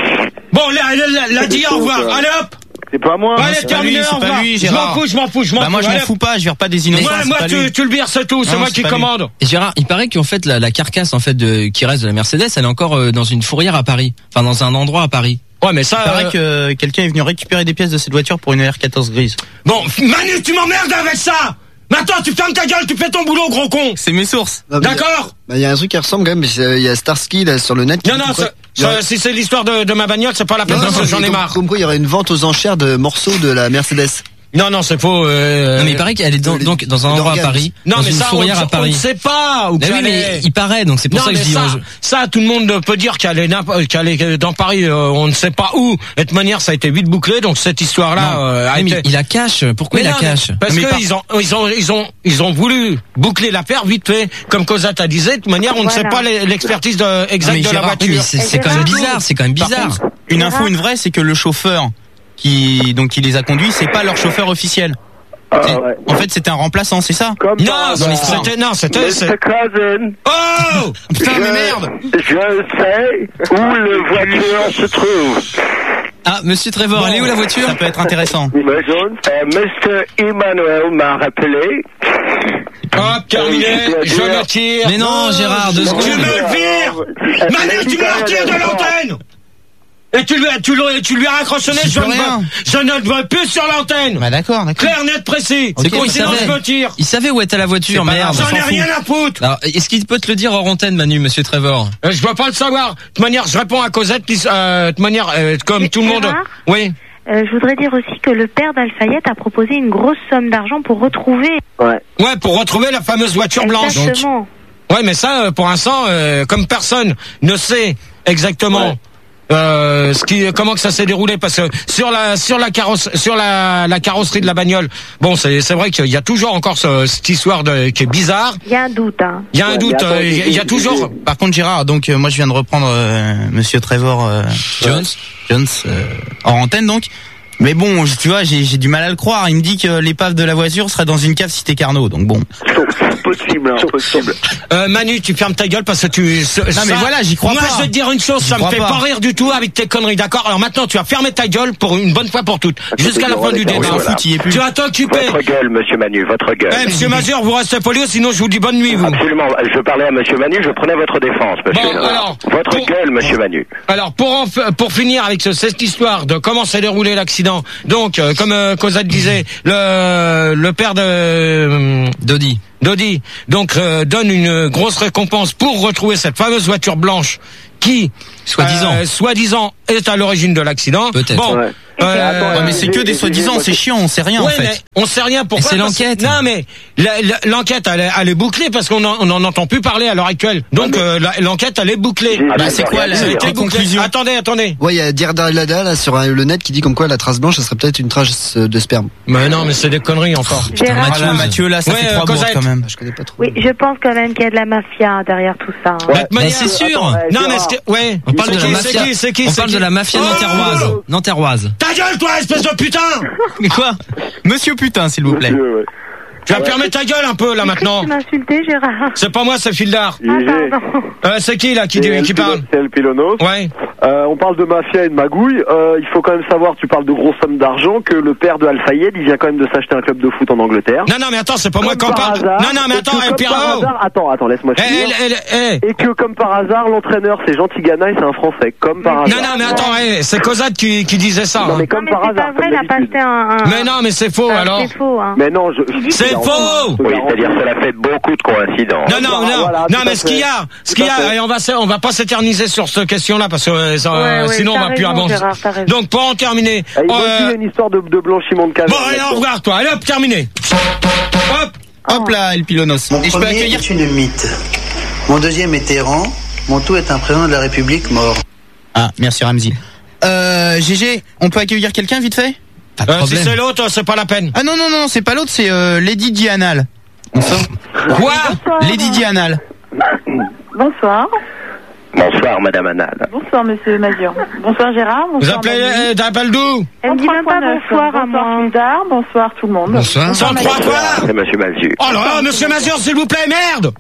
Bon, là, là, là, là, dis au revoir. Allez hop. C'est pas moi. Allez, c'est pas terminé, lui, c'est au pas revoir. lui, Je m'en Gérard. fous, je m'en fous, je m'en Bah fous. moi je m'en Allez. fous pas, je vire pas des innocents. Ouais, c'est moi, pas tu, lui. tu le vires, c'est tout. C'est Non, moi c'est qui pas lui. commande. Et Gérard, il paraît qu'en fait la, la carcasse en fait de qui reste de la Mercedes, elle est encore euh, dans une fourrière à Paris, enfin dans un endroit à Paris. Ouais, mais ça. Il paraît euh, que quelqu'un est venu récupérer des pièces de cette voiture pour une R quatorze grise. Bon, Manu, tu m'emmerdes avec ça. Maintenant, tu fermes ta gueule, tu fais ton boulot, gros con. C'est mes sources. Non, mais D'accord. Bah, il y a un truc qui ressemble quand même, mais c'est- il y a Starsky là sur le net. qui Non, dit non, comme quoi- ça- il y aurait- ça, si c'est l'histoire de, de ma bagnole, c'est pas la peine Non, parce non, que j'en mais ai comme- marre. Comme quoi il y aurait une vente aux enchères de morceaux de la Mercedes. Non, non, c'est faux. Euh, Non mais il paraît qu'elle est dans, les- donc dans un endroit à l'organe. Paris, non, dans mais une ça, on, fourrière on à Paris. ne sait pas où Mais oui, qu'elle mais est. il paraît, donc c'est pour Non, ça que mais je dis. ça, euh, je- ça, tout le monde peut dire qu'elle est, n'importe- qu'elle est dans Paris, euh, on ne sait pas où. Et de toute manière, ça a été vite bouclé, donc cette histoire-là Non. euh, a Oui, mais été... il la cache. Pourquoi Mais il la non, mais cache Parce Mais par- qu'ils ont, ils ont, ils ont, ils ont voulu boucler l'affaire vite fait, comme Cosette a disait. De toute manière, on ne sait Voilà. pas les- l'expertise de, exacte mais de la Gérard, voiture. Oui, mais c'est c'est quand même bizarre, c'est quand même Par bizarre. contre, une info, une vraie, c'est que le chauffeur qui donc qui les a conduits, c'est pas leur chauffeur officiel. Ah, C'est- ouais. En fait, c'était un remplaçant, c'est ça Comme Non, par non, hasard. c'était, non, c'était, c'est- mister Cousin, oh! Putain, mais je- merde. Je sais où le voiture se trouve. Ah, Monsieur Trevor, elle est où la voiture? Ça peut être intéressant. Euh, mister Emmanuel m'a rappelé. Hop, terminé, je me tire. Mais non, Gérard, deux Tu secondes. me le vires! Manu, tu me le retires de l'antenne! Et tu lui, tu lui, tu lui as raccroché, J'y je peux ne rien. veux, je ne te veux plus sur l'antenne! Bah d'accord, d'accord. Clair, net, précis! C'est con, il Sinon, savait. je me tire! Il savait où était la voiture, C'est pas merde. grave, J'en ai s'en rien à foutre! Alors, est-ce qu'il peut te le dire hors antenne, Manu, Monsieur Trevor? Euh, Je veux pas le savoir. De toute manière, je réponds à Cosette, qui, euh, de toute manière, euh, comme Mais tout le monde. Gérard Oui. Euh, je voudrais dire aussi que le père d'Al-Fayed a proposé une grosse somme d'argent pour retrouver. Ouais. Ouais, pour retrouver la fameuse voiture blanche. Exactement. Ouais, mais ça, euh, pour l'instant, euh, comme personne ne sait exactement. Ouais. Euh, ce qui, comment que ça s'est déroulé, parce que sur la sur la carrosse sur la, la carrosserie de la bagnole, bon, c'est c'est vrai qu'il y a toujours encore ce, cette histoire de, qui est bizarre. Il y a un doute. Hein. Il y a un Ouais, doute, mais attends, euh, il y a- il y a j'ai- toujours. Par contre, Gérard, donc euh, moi je viens de reprendre euh, Monsieur Trevor euh, Jones. Jones euh, hors antenne donc. Mais bon, je- tu vois, j'ai j'ai du mal à le croire. Il me dit que l'épave de la voiture serait dans une cave cité Carnot, donc bon. Impossible, impossible. Euh, Manu, tu fermes ta gueule parce que tu... ce- Non, mais ça- voilà, j'y crois moi, pas. Moi, je vais te dire une chose, J'y ça me crois fait pas. pas rire du tout avec tes conneries, d'accord? Alors maintenant, tu vas fermer ta gueule pour une bonne fois pour toutes. Jusqu'à la fin du débat. Oui, voilà. Tu vas t'occuper. Votre gueule, monsieur Manu, votre gueule. Eh, monsieur Mazur, vous restez poli, sinon je vous dis bonne nuit, vous. Absolument. Je parlais à monsieur Manu, je prenais votre défense, monsieur. Bon, alors, votre pour- gueule, monsieur Manu. Alors pour en f- pour finir avec ce- cette histoire de comment s'est déroulé l'accident, donc euh, comme euh, Cosette disait, le le père de euh, Dodi. Dodi donc euh, donne une grosse récompense pour retrouver cette fameuse voiture blanche qui Soi-disant. euh, soi-disant est à l'origine de l'accident. Peut-être. Bon, Ouais. euh, Ouais, mais c'est que des soi-disant, c'est chiant, on sait rien en ouais, mais fait. on sait rien pourquoi. Et c'est parce que- l'enquête. Non, mais la- la- l'enquête, elle, est- elle est bouclée parce qu'on en, on en entend plus parler à l'heure actuelle. Donc euh, la- l'enquête, elle est bouclée. Ah, Bah, mais c'est quoi la, Ça a été la bouclé. conclusion? Attendez, attendez. Ouais, il y a Dirdalada là sur euh, le net qui dit comme quoi la trace blanche, ça serait peut-être une trace euh, de sperme. Mais non, mais c'est des conneries encore. Gérard, Ah là, Mathieu, là, ça Ouais, fait euh, trois bourses Cosette. quand même. Je connais pas trop. oui, je pense quand même qu'il y a de la mafia derrière tout ça. hein. De toute Mais manière- c'est sûr. Attends, ouais, Non, mais Gérard. c'est- ouais. On parle de C'est la qui, mafia. c'est qui, c'est qui, On c'est parle qui de la mafia Oh nanterroise. Nanterroise. Ta gueule, toi, espèce de putain! Mais quoi? Monsieur putain, s'il vous plaît. Monsieur, ouais. Tu vas fermer ta gueule un peu, là, maintenant. Tu m'as insulté, Gérard. C'est pas moi, c'est Fildar. Ah, G G. pardon. Euh, c'est qui, là, qui, dit- C'est qui El parle? Pilo- C'est El Pilonos. Ouais. Euh, on parle de mafia et de magouille. Euh, il faut quand même savoir, tu parles de grosses sommes d'argent, que le père de Al-Fayed, il vient quand même de s'acheter un club de foot en Angleterre. Non, non, mais attends, c'est pas moi qui en Comme par parle. hasard, Non, non, mais et attends, que eh, comme Pierrot. par hasard- Attends, attends, laisse-moi Eh, finir. eh, eh, eh. Et que comme par hasard, l'entraîneur c'est Jean Tigana et c'est un Français. Comme par hasard. Non, non, mais attends, eh, c'est Cosette qui, qui disait ça. Non, hein. mais comme mais par c'est hasard. pas vrai, comme il a pas d'habitude. acheté un. un- Mais non, mais c'est faux, Ah, alors. C'est faux, hein. Mais non, je. je- C'est je- faux! Oui, c'est-à-dire cela fait beaucoup de coïncidences. Non, non, Voilà, non, voilà, non, tout mais à ce qu'il y a, fait. ce qu'il y Tout à a, fait. et on va, se- on va pas s'éterniser sur cette question-là parce que euh, ça, Ouais, ouais, sinon on t'as va plus raison, avancer. Gérard, t'as raison. Donc pour en terminer, Ah, il euh, y a une histoire de, de blanchiment de bon, caviar. allez, au revoir, toi, allez, hop, terminé. Hop. Hop là, El Pilonos. Mon Et je peux premier accueillir. est une mythe. Mon deuxième est errant. Mon tout est un président de la République mort. Ah, merci Ramzi. Euh, G G, on peut accueillir quelqu'un vite fait? Pas de Euh, si problème. c'est l'autre, c'est pas la peine. Ah non, non, non, c'est pas l'autre, c'est euh, Lady Dianal. Bonsoir. Quoi? Lady Dianal. Bonsoir. Bonsoir, madame Anal. Bonsoir, monsieur Mazur. Bonsoir, Gérard. Vous Bonsoir, appelez, Manu. euh, t'appelles d'où? Elle me dit même pas bonsoir à Bonsoir, moi. Fildar. Bonsoir, tout le monde. Bonsoir. cent trois quoi? C'est monsieur Malzu. Oh là là, monsieur Mazur, s'il vous plaît, merde!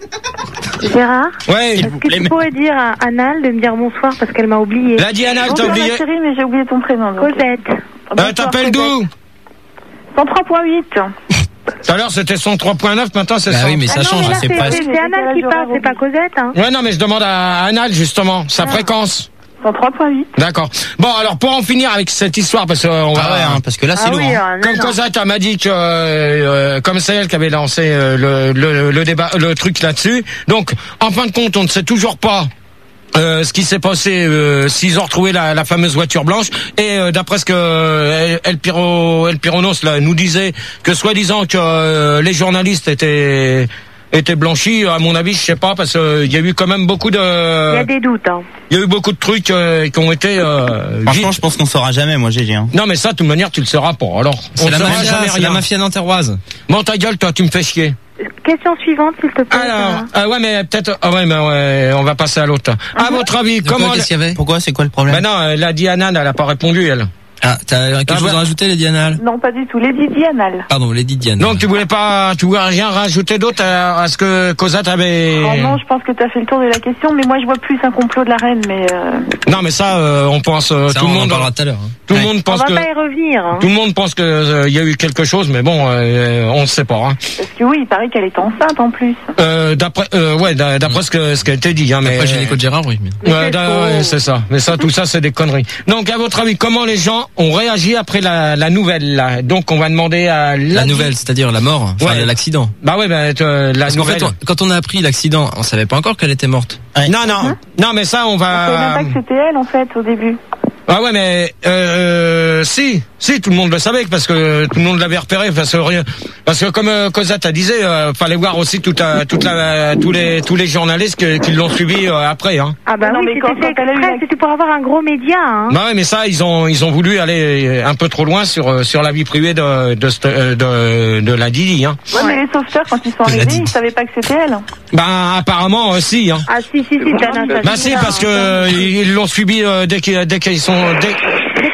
Gérard, Ouais. est-ce que tu pourrais dire à Anal de me dire bonsoir parce qu'elle m'a oublié? La Diana, t'as Bonsoir, oublié. ma chérie, mais j'ai oublié ton prénom. donc. Cosette. Euh, Bonsoir, t'appelles Cosette. d'où? cent trois point huit. Tout à l'heure c'était cent trois point neuf, maintenant c'est Bah cent. oui, mais ça Ah non, change, mais là, c'est c'est presque. c'est Anal qui parle, c'est pas Cosette, hein. Ouais, non, mais je demande à Anal justement sa Ah. fréquence. cent trois point huit. D'accord. Bon, alors pour en finir avec cette histoire, parce que euh, on va. Ah ouais, hein, parce que là c'est Ah lourd. oui, hein. euh, non, Comme non. Cosette elle m'a dit que, euh, comme c'est elle qui avait lancé euh, le, le, le débat, le truc là-dessus. Donc, en fin de compte, on ne sait toujours pas. Euh, ce qui s'est passé, euh, s'ils ont retrouvé la, la fameuse voiture blanche, et euh, d'après ce que euh, El, Piro, El Pironos là, nous disait, que soi-disant que euh, les journalistes étaient étaient blanchis, à mon avis, je sais pas, parce qu'il y a eu quand même beaucoup de, Il y a des doutes, hein. il y a eu beaucoup de trucs euh, qui ont été. Euh, Franchement, vite. je pense qu'on saura jamais, moi G G. Hein. Non, mais ça, de toute manière, tu le sauras pas. Alors, on C'est la saura mafia, jamais c'est la rien. mafia nanterroise. Bon, ta gueule, toi, tu me fais chier. Question suivante, s'il te plaît. Alors, Sarah. ah ouais, mais peut-être, ah ouais, mais ouais, on va passer à l'autre. À votre avis, De quoi, comment qu'est-ce qu'il y avait? Pourquoi? C'est quoi le problème? Ben non, elle a dit Anna, elle a pas répondu, elle. Ah, t'as quelque Ah, chose bah- à rajouter, Lady Anal? Non, pas du tout. Lady Dianal. Pardon, Lady Diane. Donc tu voulais pas, tu voulais rien rajouter d'autre à, à ce que Cosette avait. Oh non, je pense que tu as fait le tour de la question, mais moi je vois plus un complot de la reine, mais euh, Non, mais ça, euh, on pense, euh, Ça, tout on le en monde, parlera tout à l'heure. hein. tout le Ouais. monde On pense va que, pas y revenir, hein. tout le monde pense que euh, il y a eu quelque chose, mais bon, euh, on ne sait pas. Hein. parce que oui, il paraît qu'elle est enceinte en plus. Euh, d'après, euh, ouais, d'a- d'après ce que ce qui a été dit, hein, mais. Après, j'ai l'écho de Gérard, oui. Mais... Ouais, da- ouais, c'est ça. Mais ça, tout ça, c'est des conneries. Donc, à votre avis, comment les gens ont réagi après la, la nouvelle là Donc, on va demander à La nouvelle, c'est-à-dire la mort, enfin Ouais. l'accident. Bah ouais, bah, euh, la Parce qu'en nouvelle. fait, on- quand on a appris l'accident, on savait pas encore qu'elle était morte. Non, non, non, mais ça, on Je savais va. même pas que c'était elle en fait au début. Ah ouais, mais euh, si, si, tout le monde le savait parce que tout le monde l'avait repéré parce que rien, parce que comme euh, Cosette a disait, euh, fallait voir aussi toute, la, toute la, tous les tous les journalistes que- qui l'ont suivi euh, après. Hein. Ah bah Non, oui, mais quand- c'était fait quand elle a eu exprès, la- c'était pour avoir un gros média, hein. Bah ouais, mais ça, ils ont ils ont voulu aller un peu trop loin sur euh, sur la vie privée de de cette- euh, de, de la Didi. Hein. Ouais, mais les sauveteurs, quand ils sont Je l'ai arrivés, dit. ils savaient pas que c'était elle. Bah apparemment aussi. Hein. Ah si, si, si, t'as un Bah si, parce que euh, ils l'ont suivi euh, dès qu'ils dès qu'ils sont dès, Dès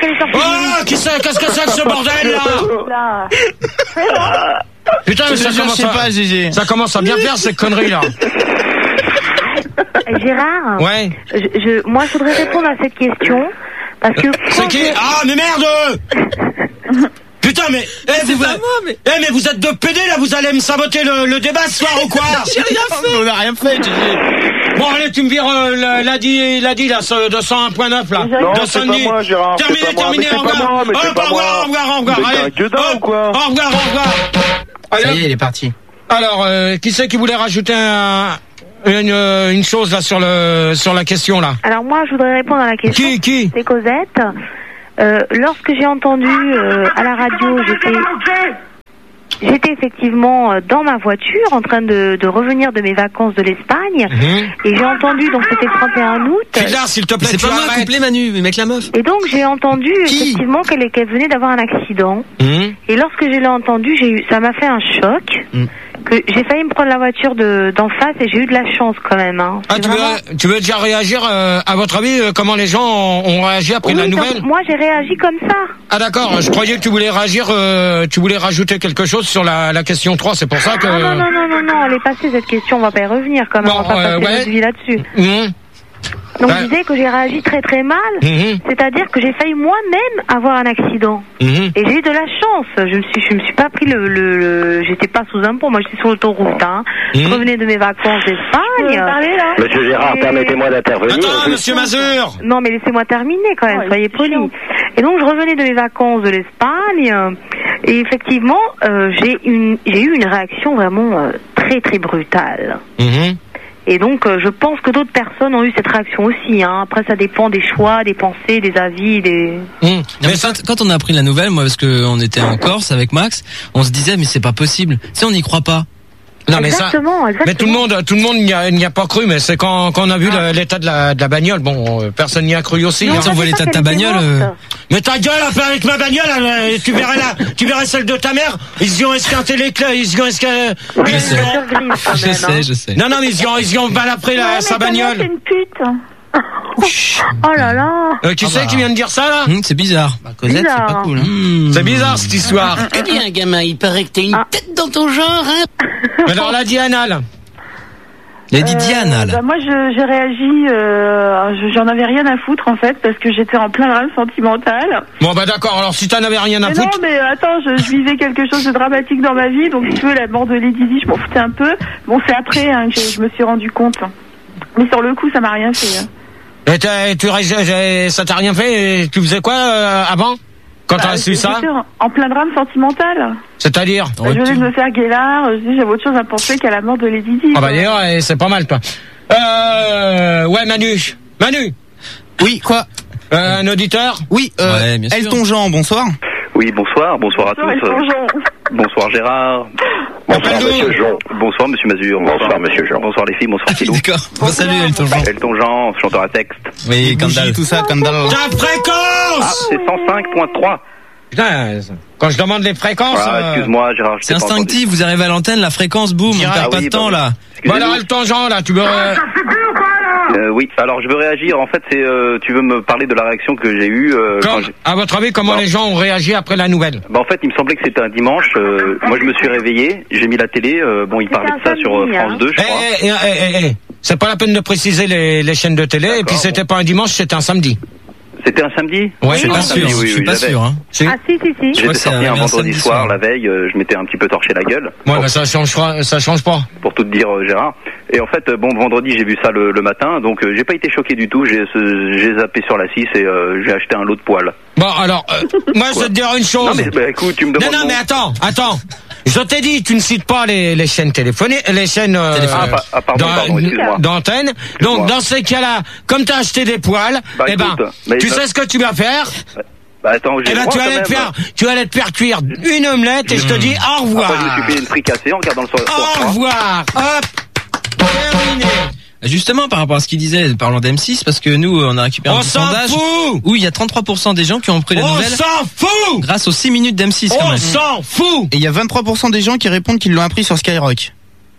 qu'elle est sortie. Oh, qui c'est? Qu'est-ce que c'est que ce bordel là? Putain, mais ça Je commence sais à, pas, Gégé. ça commence à bien faire ces conneries là. Gérard. Ouais. Je, je, moi, je voudrais répondre à cette question parce que. C'est qui? je... Ah, mais merde! Putain, mais, eh, c'est vous, pas moi, mais. Eh, mais vous êtes deux pédés là, vous allez me saboter le, le débat ce soir ou quoi? J'ai rien fait. On a rien fait, Gégé. Bon, allez, tu me vires euh, la- l'a dit, l'a dit là, ce deux cent un point neuf là. Non, deux c'est cent pas dix. moi, Gérard, c'est Terminé, pas moi, terminé, mais au c'est pas revoir. moi, mais c'est Hop, pas au revoir, moi. au revoir, au revoir, Mais t'es allez. un gueudin Hop, ou quoi? Au revoir, au revoir. Ça Allez. y est, il est parti. Alors, euh, qui c'est qui voulait rajouter un, une, euh, une chose là sur le, sur la question là? Alors moi, je voudrais répondre à la question. Qui, qui? C'est Cosette. Euh, lorsque j'ai entendu euh, à la radio, j'étais, j'étais effectivement euh, dans ma voiture en train de, de revenir de mes vacances de l'Espagne, Mmh. et j'ai entendu, donc c'était le trente et un août. Fais-la, s'il te plaît, C'est tu pas moi, arrêtes. couplé Manu, mais mec la meuf. Et donc j'ai entendu effectivement qu'elle, qu'elle venait d'avoir un accident. Mmh. Et lorsque je l'ai entendu, j'ai eu, ça m'a fait un choc. Mmh. Que j'ai failli me prendre la voiture de, d'en face et j'ai eu de la chance quand même. Hein. Ah, C'est tu vraiment- veux, tu veux déjà réagir, euh, à votre avis, euh, comment les gens ont, ont réagi après Oui, la donc, nouvelle? moi j'ai réagi comme ça. Ah d'accord, je croyais que tu voulais réagir, euh, tu voulais rajouter quelque chose sur la, la question trois, c'est pour ça que... Ah non, non, non, non, non, elle est passée cette question, on va pas y revenir quand même, Bon, on va pas euh, passer ouais. notre vie là-dessus. Mmh. Donc Ouais. je disais que j'ai réagi très très mal, Mhm. c'est-à-dire que j'ai failli moi-même avoir un accident. Mhm. Et j'ai eu de la chance, je me suis, je me suis pas pris le, le, le- j'étais pas sous un pont, moi j'étais sur l'autoroute, hein. Je Mhm. revenais de mes vacances d'Espagne. parler, là Monsieur Gérard, Et- permettez-moi d'intervenir. Attends, monsieur Mazur. Non, mais laissez-moi terminer quand même, Ouais, soyez c'est poli. chiant. Et donc, je revenais de mes vacances de l'Espagne, euh, et effectivement, euh, j'ai une, j'ai eu une réaction vraiment euh, très très brutale. Mhm. Et donc, euh, je pense que d'autres personnes ont eu cette réaction aussi. Hein. Après, ça dépend des choix, des pensées, des avis, des. Mmh. Non, mais quand, quand on a appris la nouvelle, moi, parce que on était en Corse avec Max, on se disait mais c'est pas possible. Tu sais, on n'y croit pas. Non mais ça, Exactement, exactement. mais tout le monde, tout le monde n'y a, n'y a pas cru, mais c'est quand, quand on a vu le- l'état de la, de la bagnole, bon, euh, personne n'y a cru aussi. Non, hein. Quand on voit l'état de ta bagnole, euh, Mais ta gueule, un peu avec ma bagnole, euh, tu verrais la, tu verrais celle de ta mère, ils y ont esquinté les clés, ils y ont esquinté, Oui, ils c'est y ont- une voiture grise, quand je même, sais, hein. je sais. non, non, mais ils y ont, ils y ont balafré la, Ouais, sa mais ta mère, bagnole. c'est une pute. Oh là là. Euh, qui Ah c'est bah. qui vient de dire ça, là? Hum, c'est bizarre. Bah, Cosette, c'est Bizarre. pas cool. Hein. Hum. C'est bizarre, cette histoire. Eh bien, gamin, il paraît que t'as une Ah. tête dans ton genre, hein. Alors, la Diana, là. Lady Diana, là. Bah, moi, je- j'ai réagi, euh, je- j'en avais rien à foutre en fait, parce que j'étais en plein drame sentimental. Bon, bah, d'accord, alors, si t'en avais rien à Mais non, foutre. mais euh, attends, je, je vivais quelque chose de dramatique dans ma vie, donc si tu veux, la mort de Lady Di, je m'en foutais un peu. Bon, c'est après hein, que je me suis rendu compte. Mais sur le coup, ça m'a rien fait. hein. Et t'as- tu, ré- j'ai- ça t'a rien fait, et tu faisais quoi, euh, avant? Quand Bah, t'as su ça? j'étais en- en plein drame sentimental. C'est-à-dire? Bah, je venais de me faire guélard, je dis j'avais autre chose à penser qu'à la mort de Lady Di. Ah bah quoi. d'ailleurs, eh, c'est pas mal, toi. Euh, ouais, Manu. Manu. Oui, quoi Euh, un auditeur. Oui, euh, Ouais, bien sûr. Elton Jean, bonsoir. Oui, bonsoir, bonsoir à tous. Bonsoir, Elton Jean. Bonsoir Gérard. Bonsoir, monsieur Jean. Bonsoir Monsieur Mazur. Bonsoir, monsieur Jean. Bonsoir les filles, bonsoir Ah oui, Philou. d'accord. Bon, salut, Elton Jean. Elton Jean, chanteur à texte. Oui, Kandal. Bougie, tout ça, Kandal. Ta Ah, fréquence. c'est cent cinq point trois. Putain, quand je demande les fréquences. Ah, euh, excuse-moi Gérard, je C'est t'ai pas instinctif, vous arrivez à l'antenne, la fréquence, boum, on Direct. perd Ah pas oui, de temps, bah là. entendu. Bah alors, Elton Jean, là, tu veux. euh, Euh, oui, alors je veux réagir. En fait, c'est euh, tu veux me parler de la réaction que j'ai eue euh, quand comme- j'ai- à votre avis, comment Bon. les gens ont réagi après la nouvelle? Bah en fait, il me semblait que c'était un dimanche. euh, moi, je me suis réveillé, j'ai mis la télé. euh, bon, il C'était parlait de un ça sur euh, samedi, France hein. deux, je Eh, crois. eh, eh, eh, eh, eh. C'est pas la peine de préciser les, les chaînes de télé, et puis c'était pas un dimanche, c'était un samedi. C'était un samedi. Ouais, Je suis oui, pas oui, sûr, oui, oui, je suis pas j'avais. sûr, hein. Si. Ah si, si, si. Je crois J'étais que c'est sorti un un vendredi samedi soir, soir. la veille. euh, je m'étais un petit peu torché la gueule. Ouais, bah ça change, pas- ça change pas. Pour tout te dire, euh, Gérard. Et en fait, euh, bon, vendredi, j'ai vu ça le, le matin, donc euh, j'ai pas été choqué du tout. J'ai ce- j'ai zappé sur la six et euh, j'ai acheté un lot de poils. Bon, alors, euh, moi, je vais te dire une chose. Non mais bah, écoute, tu me Non, demandes. non, mon- mais attends, attends. Je t'ai dit, tu ne cites pas les, les chaînes téléphoniques, les chaînes euh, Ah, pa- ah, pardon, d'an- pardon, excuse-moi. d'antenne. Donc, dans ces cas-là, comme tu as acheté des poils, Bah, eh ben, écoute, mais tu ça- sais ce que tu vas faire? Bah attends, j'ai Eh le ben, droit, tu quand allais te même. faire, tu allais te faire cuire une omelette et je te dis au revoir. Après, je me suis fait une fricassée en regardant le soir. Au revoir. Hop. Terminé. Justement, par rapport à ce qu'il disait, parlant d'M six, parce que nous, on a récupéré un On petit s'en sondage fout. où il y a trente-trois pour cent des gens qui ont pris la On nouvelle s'en fout. grâce aux six minutes d'M six, quand On même. s'en fout. Et il y a vingt-trois pour cent des gens qui répondent qu'ils l'ont appris sur Skyrock.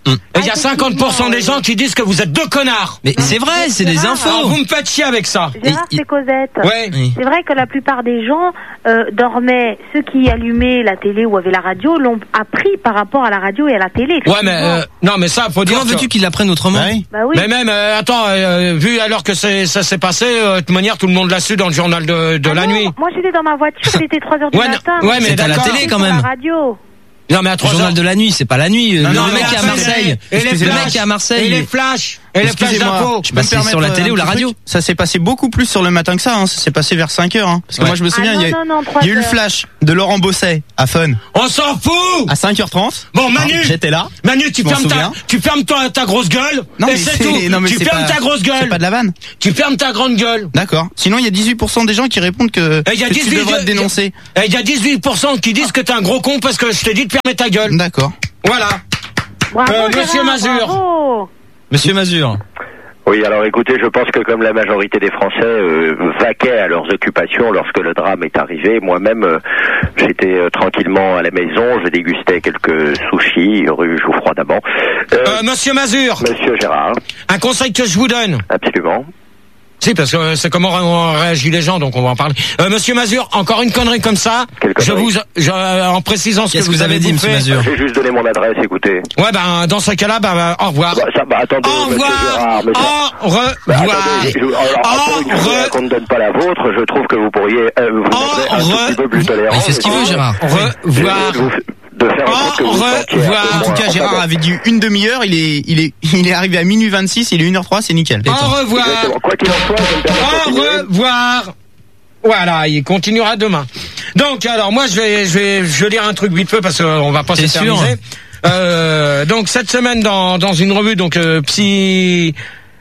Et il y a cinquante pour cent des gens qui disent que vous êtes deux connards. Mais c'est vrai, c'est des infos. Alors, vous me faites chier avec ça. Gérard, c'est Cosette. Ouais. Oui. C'est vrai que la plupart des gens euh, dormaient, ceux qui allumaient la télé ou avaient la radio l'ont appris par rapport à la radio et à la télé. Ouais, mais euh, non, mais ça, faut dire. Comment veux-tu qu'ils l'apprennent autrement? Bah oui. Bah oui. Mais même, euh, attends, euh, vu alors que c'est, ça s'est passé, euh, de toute manière, tout le monde l'a su dans le journal de, de Ah la non, nuit. Moi, j'étais dans ma voiture, il était trois heures du Ouais, matin. ouais, mais c'est à la d'accord. télé quand Sur même. la radio. Non, mais à Le trois journal heures. de la nuit, c'est pas la nuit. Non, le non, mec mais qui est à attends, Marseille. et les Le flashs, mec qui est à Marseille. Et les flashs. Et les flashs Excusez-moi, d'infos. je peux Bah, me c'est permettre sur la un télé ou la petit radio. truc. Ça s'est passé beaucoup plus sur le matin que ça, hein. Ça s'est passé vers cinq heures, hein. Parce que Ouais. moi, je me souviens, Ah, il y a, non, non, non, trois il y a eu le heures. flash de Laurent Bosset à Fun. On s'en fout! À cinq heures trente. Bon, Manu. J'étais là. Manu, tu Je m'en fermes ta, souviens. tu fermes ta, ta grosse gueule. Non, et mais c'est c'est- tout. non, mais tu c'est fermes pas- ta grosse gueule. c'est pas de la vanne. Tu fermes ta grande gueule. D'accord. Sinon, il y a dix-huit pour cent des gens qui répondent que, Et il y a que tu dix-huit devrais te de- dénoncer. Et il y a dix-huit pour cent qui disent que t'es un gros con parce que je t'ai dit de fermer ta gueule. D'accord. Voilà. Bravo, Euh, Gérard, Monsieur Mazur. bravo. Monsieur Mazur. Oui, alors écoutez, je pense que comme la majorité des Français euh, vaquaient à leurs occupations lorsque le drame est arrivé, moi-même, euh, j'étais euh, tranquillement à la maison, je dégustais quelques sushis rue Jouffroy d'Amont. Euh, Euh, Monsieur Mazur. Monsieur Gérard, Un conseil que je vous donne. absolument. Si, parce que euh, c'est comment on réagit les gens, donc on va en parler. Euh, Monsieur Mazur, encore une connerie comme ça. Quelle Je connerie vous, je, euh, en précisant ce que Qu'est-ce que vous vous avez dit, bouffé. Monsieur Mazur? J'ai juste donné mon adresse, écoutez. Ouais, ben dans ce cas-là, ben ben, au revoir. Bah, ça, bah, attendez, Au monsieur revoir. Gérard, monsieur... Au revoir. Bah, attendez, je- alors, Au après une fois qu'on ne donne pas la vôtre, je trouve que vous pourriez euh, vous montrer un tout petit peu plus tolérant. Il fait ce qu'il veut, Gérard. Au revoir. De faire un truc que vous sentiez un peu En tout moins- cas, Gérard avait dit une demi-heure, il est, il est, il est arrivé à minuit vingt-six, il est une heure trois, c'est nickel. Au revoir. Exactement. Quoi qu'il en soit, je me permets de Au continuer. revoir. Voilà, il continuera demain. Donc, alors, moi, je vais, je vais, je vais lire un truc vite fait parce qu'on va pas T'es s'éterniser. sûr Euh, donc, cette semaine, dans, dans une revue, donc, euh, psy,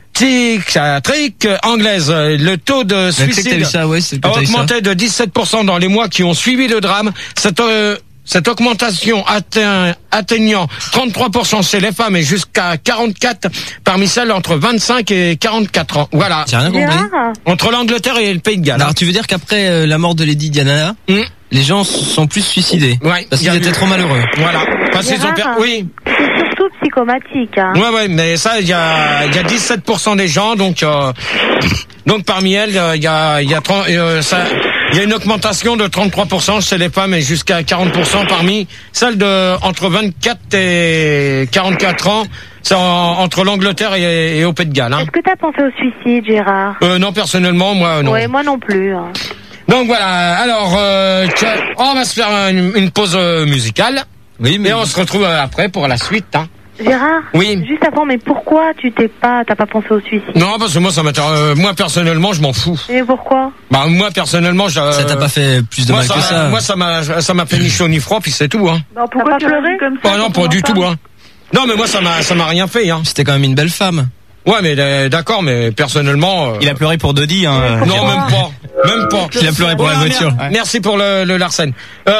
psychiatrique anglaise, euh, le taux de Mais peut-être que t'as suicide eu ça, ouais, c'est a peut-être t'as eu ça. augmenté de dix-sept pour cent dans les mois qui ont suivi le drame. Cette, euh, cette augmentation atteint, atteignant trente-trois pour cent chez les femmes et jusqu'à quarante-quatre parmi celles entre vingt-cinq et quarante-quatre ans. Voilà. J'ai rien compris. Gérard, Entre l'Angleterre et le Pays de Galles. Alors, tu veux dire qu'après euh, la mort de Lady Diana, Hmm. les gens se sont plus suicidés? Ouais. Parce Il y qu'ils a étaient eu- trop malheureux. Voilà. Parce qu'ils ont Gérard, per- Oui. c'est surtout psychomatique. Hein. Ouais, ouais, mais ça, il y a, il y a dix-sept pour cent des gens, donc, euh, donc parmi elles, euh, il y a, il y a trente, euh, ça, il y a une augmentation de trente-trois pour cent chez les femmes et jusqu'à quarante pour cent parmi celles de entre vingt-quatre et quarante-quatre ans. C'est en- entre l'Angleterre et, et au Pays de Galles. Hein. Est-ce que t'as pensé au suicide, Gérard? Euh, non, personnellement, moi, non. Ouais, moi non plus. Hein. Donc voilà. Alors, euh, tiens, on va se faire une, une pause euh, musicale. Oui, mais Et on se retrouve euh, après pour la suite. Hein. Gérard, Oui. juste avant, mais pourquoi tu t'es pas, t'as pas pensé au suicide? Non, parce que moi, ça m'intéresse. euh, moi, personnellement, je m'en fous. Et pourquoi? Bah, moi, personnellement, je. ça t'a pas fait plus de moi, mal ça, que ça. Moi, ça m'a, ça m'a fait ni chaud ni froid, puis c'est tout, hein. Bah, pourquoi pas tu pleuré réagis comme ça Oh non, quand pas on du en tout, parle hein. Non, mais moi, ça m'a, ça m'a rien fait, hein. C'était quand même une belle femme. Ouais, mais euh, d'accord, mais personnellement. euh, Il a pleuré pour Dodi, hein. Non, même pas. Même pas. Il a pleuré pour la Ouais, voiture. mer- Merci pour le, le Larsen.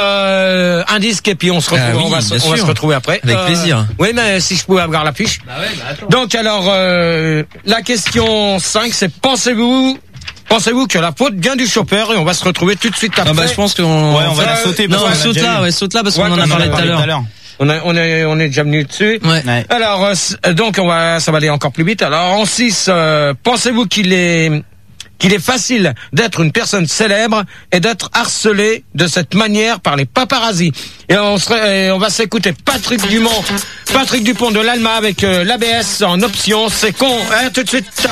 Euh, un disque et puis on se retrouve, Ah oui, on, va, se- bien on va sûr. se retrouver après. Avec plaisir. Oui, mais si je pouvais avoir la fiche. Donc alors, euh, la question cinq, c'est pensez-vous, pensez-vous que la faute vient du chauffeur et on va se retrouver tout de suite après. Ah bah je pense qu'on Ouais, on va la Euh, sauter. non, parce qu'on l'a saute déjà là, eu. ouais, saute là parce Ouais, qu'on en a comme parlé on en tout à l'heure. On, a, on est, on est déjà venu dessus. Ouais. Ouais. Alors, euh, c- donc on va, ça va aller encore plus vite. Alors en six, euh, pensez-vous qu'il est qu'il est facile d'être une personne célèbre et d'être harcelé de cette manière par les paparazzis? Et on serait, et on va s'écouter Patrick Dumont, Patrick Dupont de l'Alma avec euh, l'A B S en option. C'est con. Hein, tout de suite.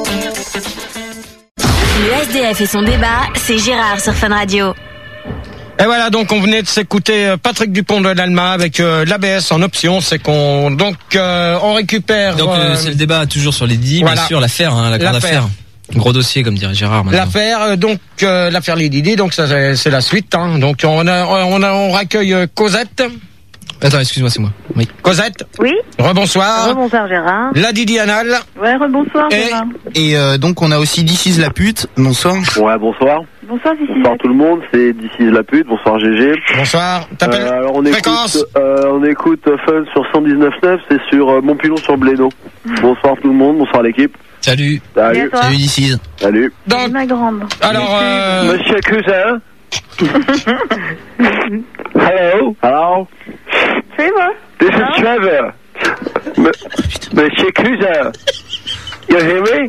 Le S D F et son débat, c'est Gérard sur Fun Radio. Et voilà, donc on venait de s'écouter euh, Patrick Dupont de l'Alma avec euh, l'A B S en option. C'est qu'on donc euh, on récupère. Donc euh, euh, c'est le débat toujours sur les dix, voilà. bien sûr, l'affaire, hein, la grande L'affaire. affaire. Gros dossier, comme dirait Gérard. maintenant. L'affaire, euh, donc euh, l'affaire Lady Di, donc ça c'est c'est la suite. Hein. Donc on a, on a, on raccueille euh, Cosette. Attends, excuse-moi, c'est moi. Oui. Cosette. Oui. Rebonsoir. Rebonsoir, Gérard. La Didi Anal. Ouais, rebonsoir, Et- Gérard. Et euh, donc on a aussi This is la pute. Bonsoir. Ouais, bonsoir. Bonsoir, Cici. Bonsoir tout le monde, c'est d'ici la pute. Bonsoir G G. Bonsoir. T'appelles Euh, alors on Fréquence. écoute, euh, on écoute Fun sur cent dix-neuf neuf, c'est sur euh, Montpilon sur Blénaud. Bonsoir tout le monde, bonsoir l'équipe. Salut. Salut. Et à toi Salut This is. Salut. Donc, Ma grande. alors, euh, Monsieur Cousin. Hello. Hello. C'est moi. This is Trevor. Monsieur Cluzin, you hear me?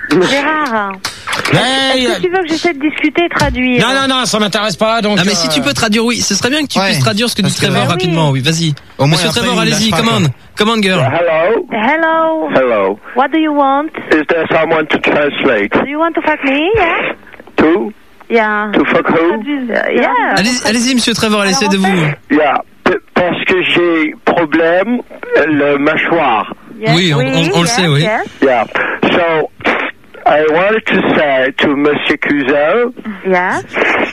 Gérard, Hey, est-ce que tu veux que j'essaie de discuter et traduire? non, non, non, ça m'intéresse pas. Donc, Ah mais euh, si tu peux traduire, oui, ce serait bien que tu Ouais. puisses traduire ce que dit Parce que Trevor là, oui. rapidement, oui, vas-y. Au moins, Monsieur après, Trevor, il allez-y, lâche pas, commande, commande girl. Hello? Hello. Hello. What do you want? Is there someone to translate? Do you want to fuck me? Yeah. To? Yeah. To fuck who? Yeah. Allez- Allez-y, monsieur Trevor, Alors, essayez en de vous. fait- Yeah. P- Parce que j'ai problème le mâchoire. Yes, Oui, on- on- on le yes, sait, oui. yes. Yeah. So I wanted to say to Monsieur Cousin Yes.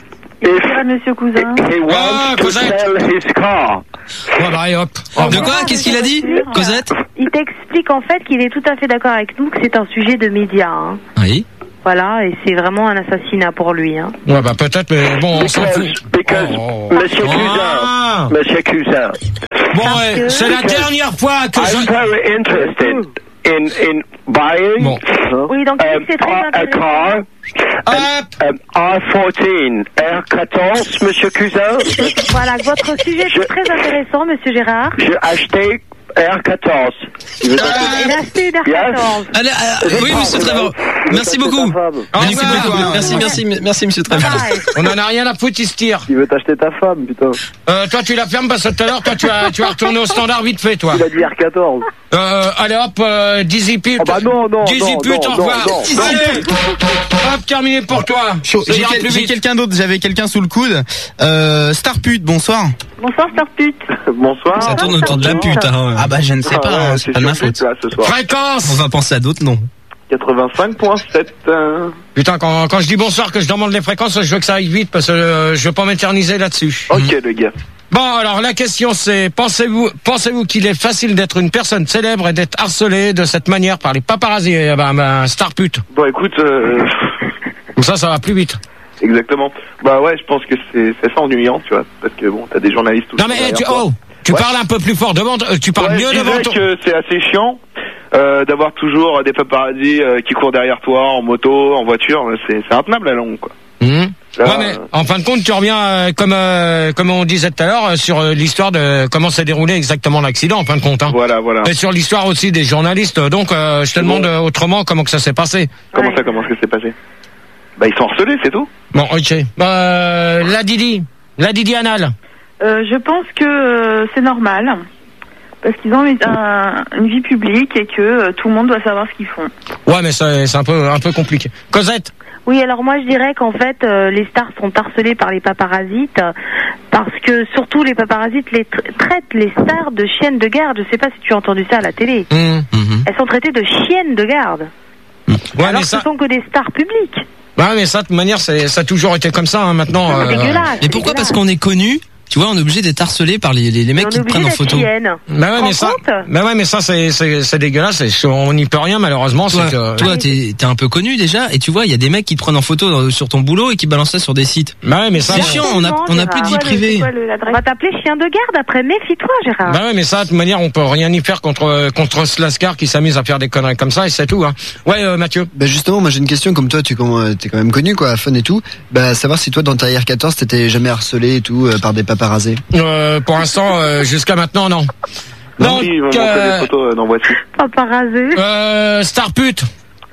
if Dire à Monsieur Cousin. he wants Ah, to Cosette. sell his car. ouais, bah, allez, hop. De quoi? Qu'est-ce qu'il a dit, Cosette? Il t'explique en fait qu'il est tout à fait d'accord avec nous que c'est un sujet de médias. Hein. Oui. Voilà, et c'est vraiment un assassinat pour lui. Hein. Ouais, bah, peut-être, mais bon, on s'en Because, fout. because Oh. Monsieur Ah. Cousin, Monsieur Cousin, Bon, ouais, c'est la dernière fois que I'm je... very interested in in buying Bon. Oui, donc um, c'est très a, a intéressant. car. Hop. Um, R quatorze, R quatorze, Monsieur Cousin. Voilà, votre sujet est très intéressant, Monsieur Gérard. J'ai acheté R quatorze. Il a acheté une R quatorze. Allez, euh, oui, monsieur Trevor. Merci beaucoup. Merci revoir. beaucoup. Merci, merci, merci, monsieur Trevor. On en a rien à foutre, il se tire. Il veut t'acheter ta femme, putain. Euh, toi, tu la fermes parce que tout à l'heure, toi, tu as, tu as retourné au standard vite fait, toi. Il a dit R quatorze. Euh, allez hop, euh, Dizzy Pute. Oh bah non, non, Dizzy non, Pute, non, au revoir. non, non, Allez, hop, terminé pour toi. Chaud. Ça J'ai ira quel- plus j'ai vite. quelqu'un d'autre, j'avais quelqu'un sous le coude. Euh, Starpute, bonsoir. Bonsoir, Starpute. Bonsoir. Ça tourne autour de la pute, hein. Ah bah je ne sais Ah pas, ouais, hein, c'est c'est pas de ma sur faute. Là, ce soir. Fréquence. On va penser à d'autres noms. quatre-vingt-cinq virgule sept. Euh... Putain, quand, quand je dis bonsoir, que je demande les fréquences, je veux que ça aille vite parce que euh, je veux pas m'éterniser là-dessus. Ok, le gars. Bon, alors la question c'est, pensez-vous, pensez-vous qu'il est facile d'être une personne célèbre et d'être harcelé de cette manière par les paparazzis, eh ben, ben, Starpute. Bon, écoute, euh... Comme ça, ça va plus vite. exactement. Bah ouais, je pense que c'est c'est ça ennuyant, tu vois, parce que bon, t'as des journalistes tout le Non temps mais eh, derrière tu, toi. oh, tu Ouais. parles un peu plus fort devant, euh, tu parles Ouais, mieux je devant disais ton... que c'est assez chiant euh, d'avoir toujours des paparazzis euh, qui courent derrière toi en moto, en voiture. C'est c'est intenable à longue, quoi. Mhm. Là, Ouais, mais en fin de compte, tu reviens euh, comme euh, comme on disait tout à l'heure euh, sur euh, l'histoire de comment s'est déroulé exactement l'accident en fin de compte. Hein. Voilà, voilà. Et sur l'histoire aussi des journalistes. Donc, euh, je te demande euh, autrement comment que ça s'est passé. Comment ça, comment ça s'est passé? Bah ils sont harcelés, c'est tout. Bon, ok. Bah, euh, la Didi, la Didi anal. Euh, je pense que euh, c'est normal. Parce qu'ils ont une, un- une vie publique et que euh, tout le monde doit savoir ce qu'ils font. Ouais, mais c'est c'est un peu un peu compliqué. Cosette. Oui, alors moi je dirais qu'en fait euh, les stars sont harcelées par les paparasites euh, parce que surtout les paparasites les tra- traitent les stars de chiennes de garde. Je sais pas si tu as entendu ça à la télé. Mmh. Elles sont traitées de chiennes de garde. Ouais, alors mais que ça. ce sont que des stars publiques. Ouais, mais ça, de toute manière, c'est, ça a toujours été comme ça, hein, maintenant. C'est dégueulasse. Mais pourquoi? Parce qu'on est connu. Tu vois, on est obligé d'être harcelé par les, les, les mecs On qui est te prennent en obligé d'être photo. chienne. Bah ouais, mais Te ça, rends compte bah ouais, mais ça, c'est, c'est, c'est dégueulasse. Et on n'y peut rien, malheureusement. Toi, c'est que... toi, t'es, t'es un peu connu déjà, et tu vois, il y a des mecs qui te prennent en photo dans- sur ton boulot et qui balancent ça sur des sites. Bah ouais, mais ça. C'est chiant, on a, on a plus de vie Gérard. privée. On va t'appeler chien de garde après. Méfie-toi, Gérard. Bah ouais, mais ça, de toute manière, on peut rien y faire contre contre Slaskar qui s'amuse à faire des conneries comme ça et c'est tout. Hein. Ouais, euh, Mathieu. Bah justement, moi j'ai une question, comme toi, tu es quand même connu, quoi, fun et tout. Bah savoir si toi dans ta R quatorze t'étais jamais harcelé et tout euh, par des paparazzis. Euh, pour l'instant, euh, jusqu'à maintenant, non. Non, ils vont montrer des photos euh, dans Voici. Paparazzi. Euh, Starpute.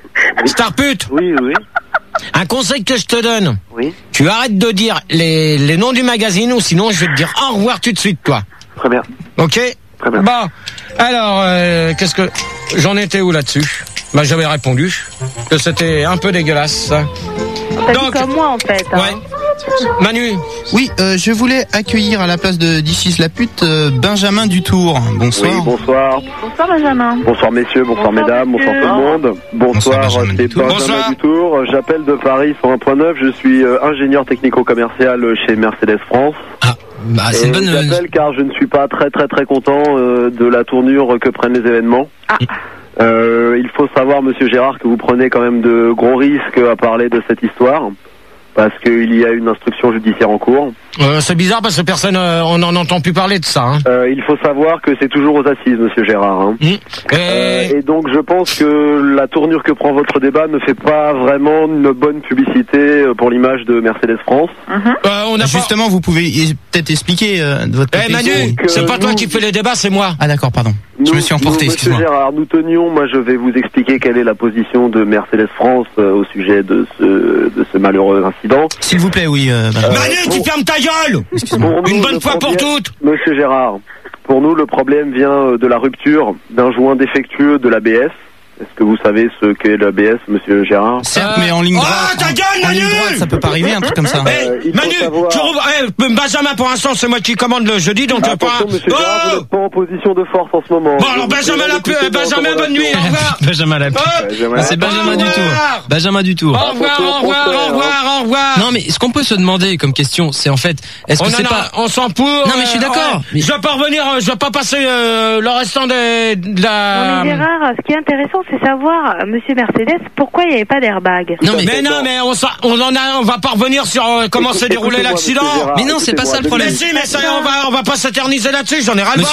Starpute. Oui, oui. Un conseil que je te donne. Oui. Tu arrêtes de dire les, les noms du magazine ou sinon je vais te dire au revoir tout de suite, toi. Très bien. Ok. Très bien. Bon. Alors, euh, qu'est-ce que j'en étais où là-dessus? Bah j'avais répondu que c'était un peu dégueulasse. T'as dit comme moi en fait. Hein. Ouais. Manu. Oui, euh, je voulais accueillir à la place de This is la pute euh, Benjamin Dutour. Bonsoir. Oui, bonsoir. Bonsoir, Benjamin. Bonsoir messieurs, bonsoir, Bonsoir, mesdames, monsieur. bonsoir tout le monde. Bonsoir, Bonsoir, Benjamin c'est Dutour. Benjamin Bonsoir. Dutour. J'appelle de Paris cent un point neuf. Je suis euh, ingénieur technico-commercial chez Mercedes France. Ah, bah, c'est Et une bonne. j'appelle car je ne suis pas très très très content euh, de la tournure que prennent les événements. Ah. Euh, il faut savoir, monsieur Gérard, que vous prenez quand même de gros risques à parler de cette histoire, parce qu'il y a une instruction judiciaire en cours. Euh, c'est bizarre parce que personne, euh, on n'en entend plus parler de ça. Hein. Euh, il faut savoir que c'est toujours aux assises, monsieur Gérard. Hein. Mmh. Et... Euh, et donc je pense que la tournure que prend votre débat ne fait pas vraiment une bonne publicité pour l'image de Mercedes France. Mmh. Euh, on a Justement, pas... vous pouvez peut-être expliquer euh, de votre côté. Eh Manu, donc, c'est euh, pas toi nous... qui fais les débats, c'est moi. Ah d'accord, pardon. Nous, je me suis emporté, nous, excuse-moi. Monsieur Gérard, nous tenions, moi je vais vous expliquer quelle est la position de Mercedes France euh, au sujet de ce, de ce malheureux incident. S'il vous plaît, oui. Euh, euh, Manu, bon... tu fermes ta gueule. Une bonne fois pour toutes. Monsieur Gérard, pour nous le problème vient de la rupture d'un joint défectueux de l'A B S. Est-ce que vous savez ce qu'est l'A B S, monsieur Gérard? Certes, euh... mais en ligne droite. Oh, ta gueule, en, Manu! En ligne droite, ça peut pas arriver, un truc comme ça. Euh, hey, Manu, savoir... tu rouvres, hey, Benjamin, pour l'instant, c'est moi qui commande le jeudi, donc... Attention, pas... monsieur Gérard, oh vous n'êtes pas en position de force en ce moment. Bon, alors, Benjamin, la pu... Benjamin, bonne nuit, au revoir. Benjamin, la pu... Benjamin, c'est Benjamin du Tour. Benjamin du Tour. Au revoir, au revoir, au revoir, au revoir. Non, mais ce qu'on peut se demander comme question, c'est en fait, est-ce que c'est pas... On s'en pour... Non, mais je suis d'accord. Je vais pas revenir, je vais pas passer le restant de la... Non, mais Gérard, ce qui est intéressant, c'est savoir... Monsieur Mercedes, pourquoi il n'y avait pas d'airbag? Non mais, mais non mais on, on en a, on va pas revenir sur euh, comment s'est déroulé l'accident. Mais non, c'est pas ça le problème. Mais si, mais ça, on va, on va pas s'éterniser là-dessus. J'en ai ras le bol.